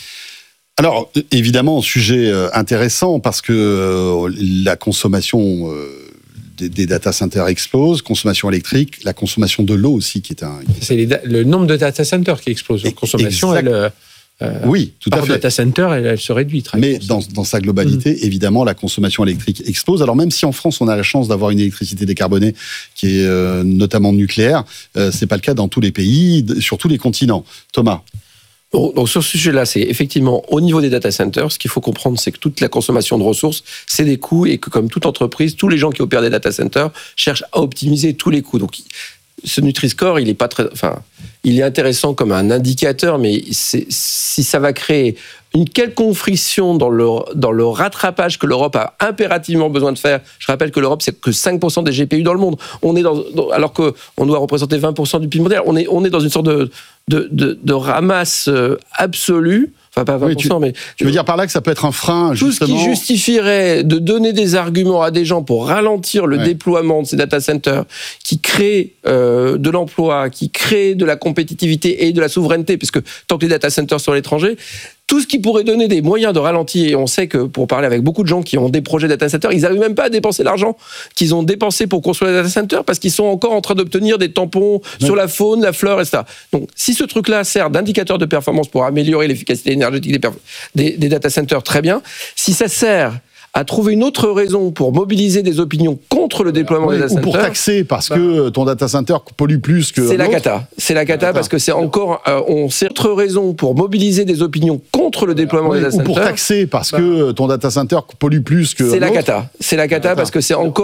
Alors, évidemment, sujet intéressant parce que euh, la consommation euh, des, des data centers explose, consommation électrique, la consommation de l'eau aussi qui est un... C'est les, le nombre de data centers qui explose. La consommation, exact. elle... Euh, oui, tout à fait. data center, elle, elle se réduit. Très Mais dans, dans sa globalité, mmh. évidemment, la consommation électrique explose. Alors même si en France, on a la chance d'avoir une électricité décarbonée qui est euh, notamment nucléaire, euh, c'est pas le cas dans tous les pays, sur tous les continents. Thomas. Bon, donc sur ce sujet-là, c'est effectivement au niveau des data centers, ce qu'il faut comprendre, c'est que toute la consommation de ressources, c'est des coûts et que comme toute entreprise, tous les gens qui opèrent des data centers cherchent à optimiser tous les coûts. Donc ce Nutri-Score, il est pas très, enfin, il est intéressant comme un indicateur, mais c'est, si ça va créer une quelconque friction dans le, dans le rattrapage que l'Europe a impérativement besoin de faire. Je rappelle que l'Europe, c'est que cinq pour cent des G P U dans le monde. On est dans, dans, alors qu'on doit représenter vingt pour cent du P I B mondial. On est, on est dans une sorte de, de, de, de ramasse absolue. Enfin, pas vingt pour cent, oui, tu, mais... Tu veux dire par là que ça peut être un frein, justement. Tout ce qui justifierait de donner des arguments à des gens pour ralentir le ouais. déploiement de ces data centers, qui créent euh, de l'emploi, qui créent de la compétitivité et de la souveraineté, puisque tant que les data centers sont à l'étranger, tout ce qui pourrait donner des moyens de ralentir, et on sait que pour parler avec beaucoup de gens qui ont des projets data centers, ils n'arrivent même pas à dépenser l'argent qu'ils ont dépensé pour construire les data centers parce qu'ils sont encore en train d'obtenir des tampons ouais. sur la faune, la flore, et cetera. Donc, si ce truc-là sert d'indicateur de performance pour améliorer l'efficacité énergétique des, perf- des, des data centers, très bien. Si ça sert à trouver une autre raison pour mobiliser des opinions contre le déploiement oui, des data ou centers. Pour taxer, parce bah, que ton data center pollue plus que c'est la l'autre. cata. C'est la cata parce que c'est encore... Euh, on sait autre raison pour mobiliser des opinions contre le déploiement oui, des data ou centers. Ou pour taxer, parce bah, que ton data center pollue plus que c'est l'autre. la cata. C'est la cata parce que c'est encore...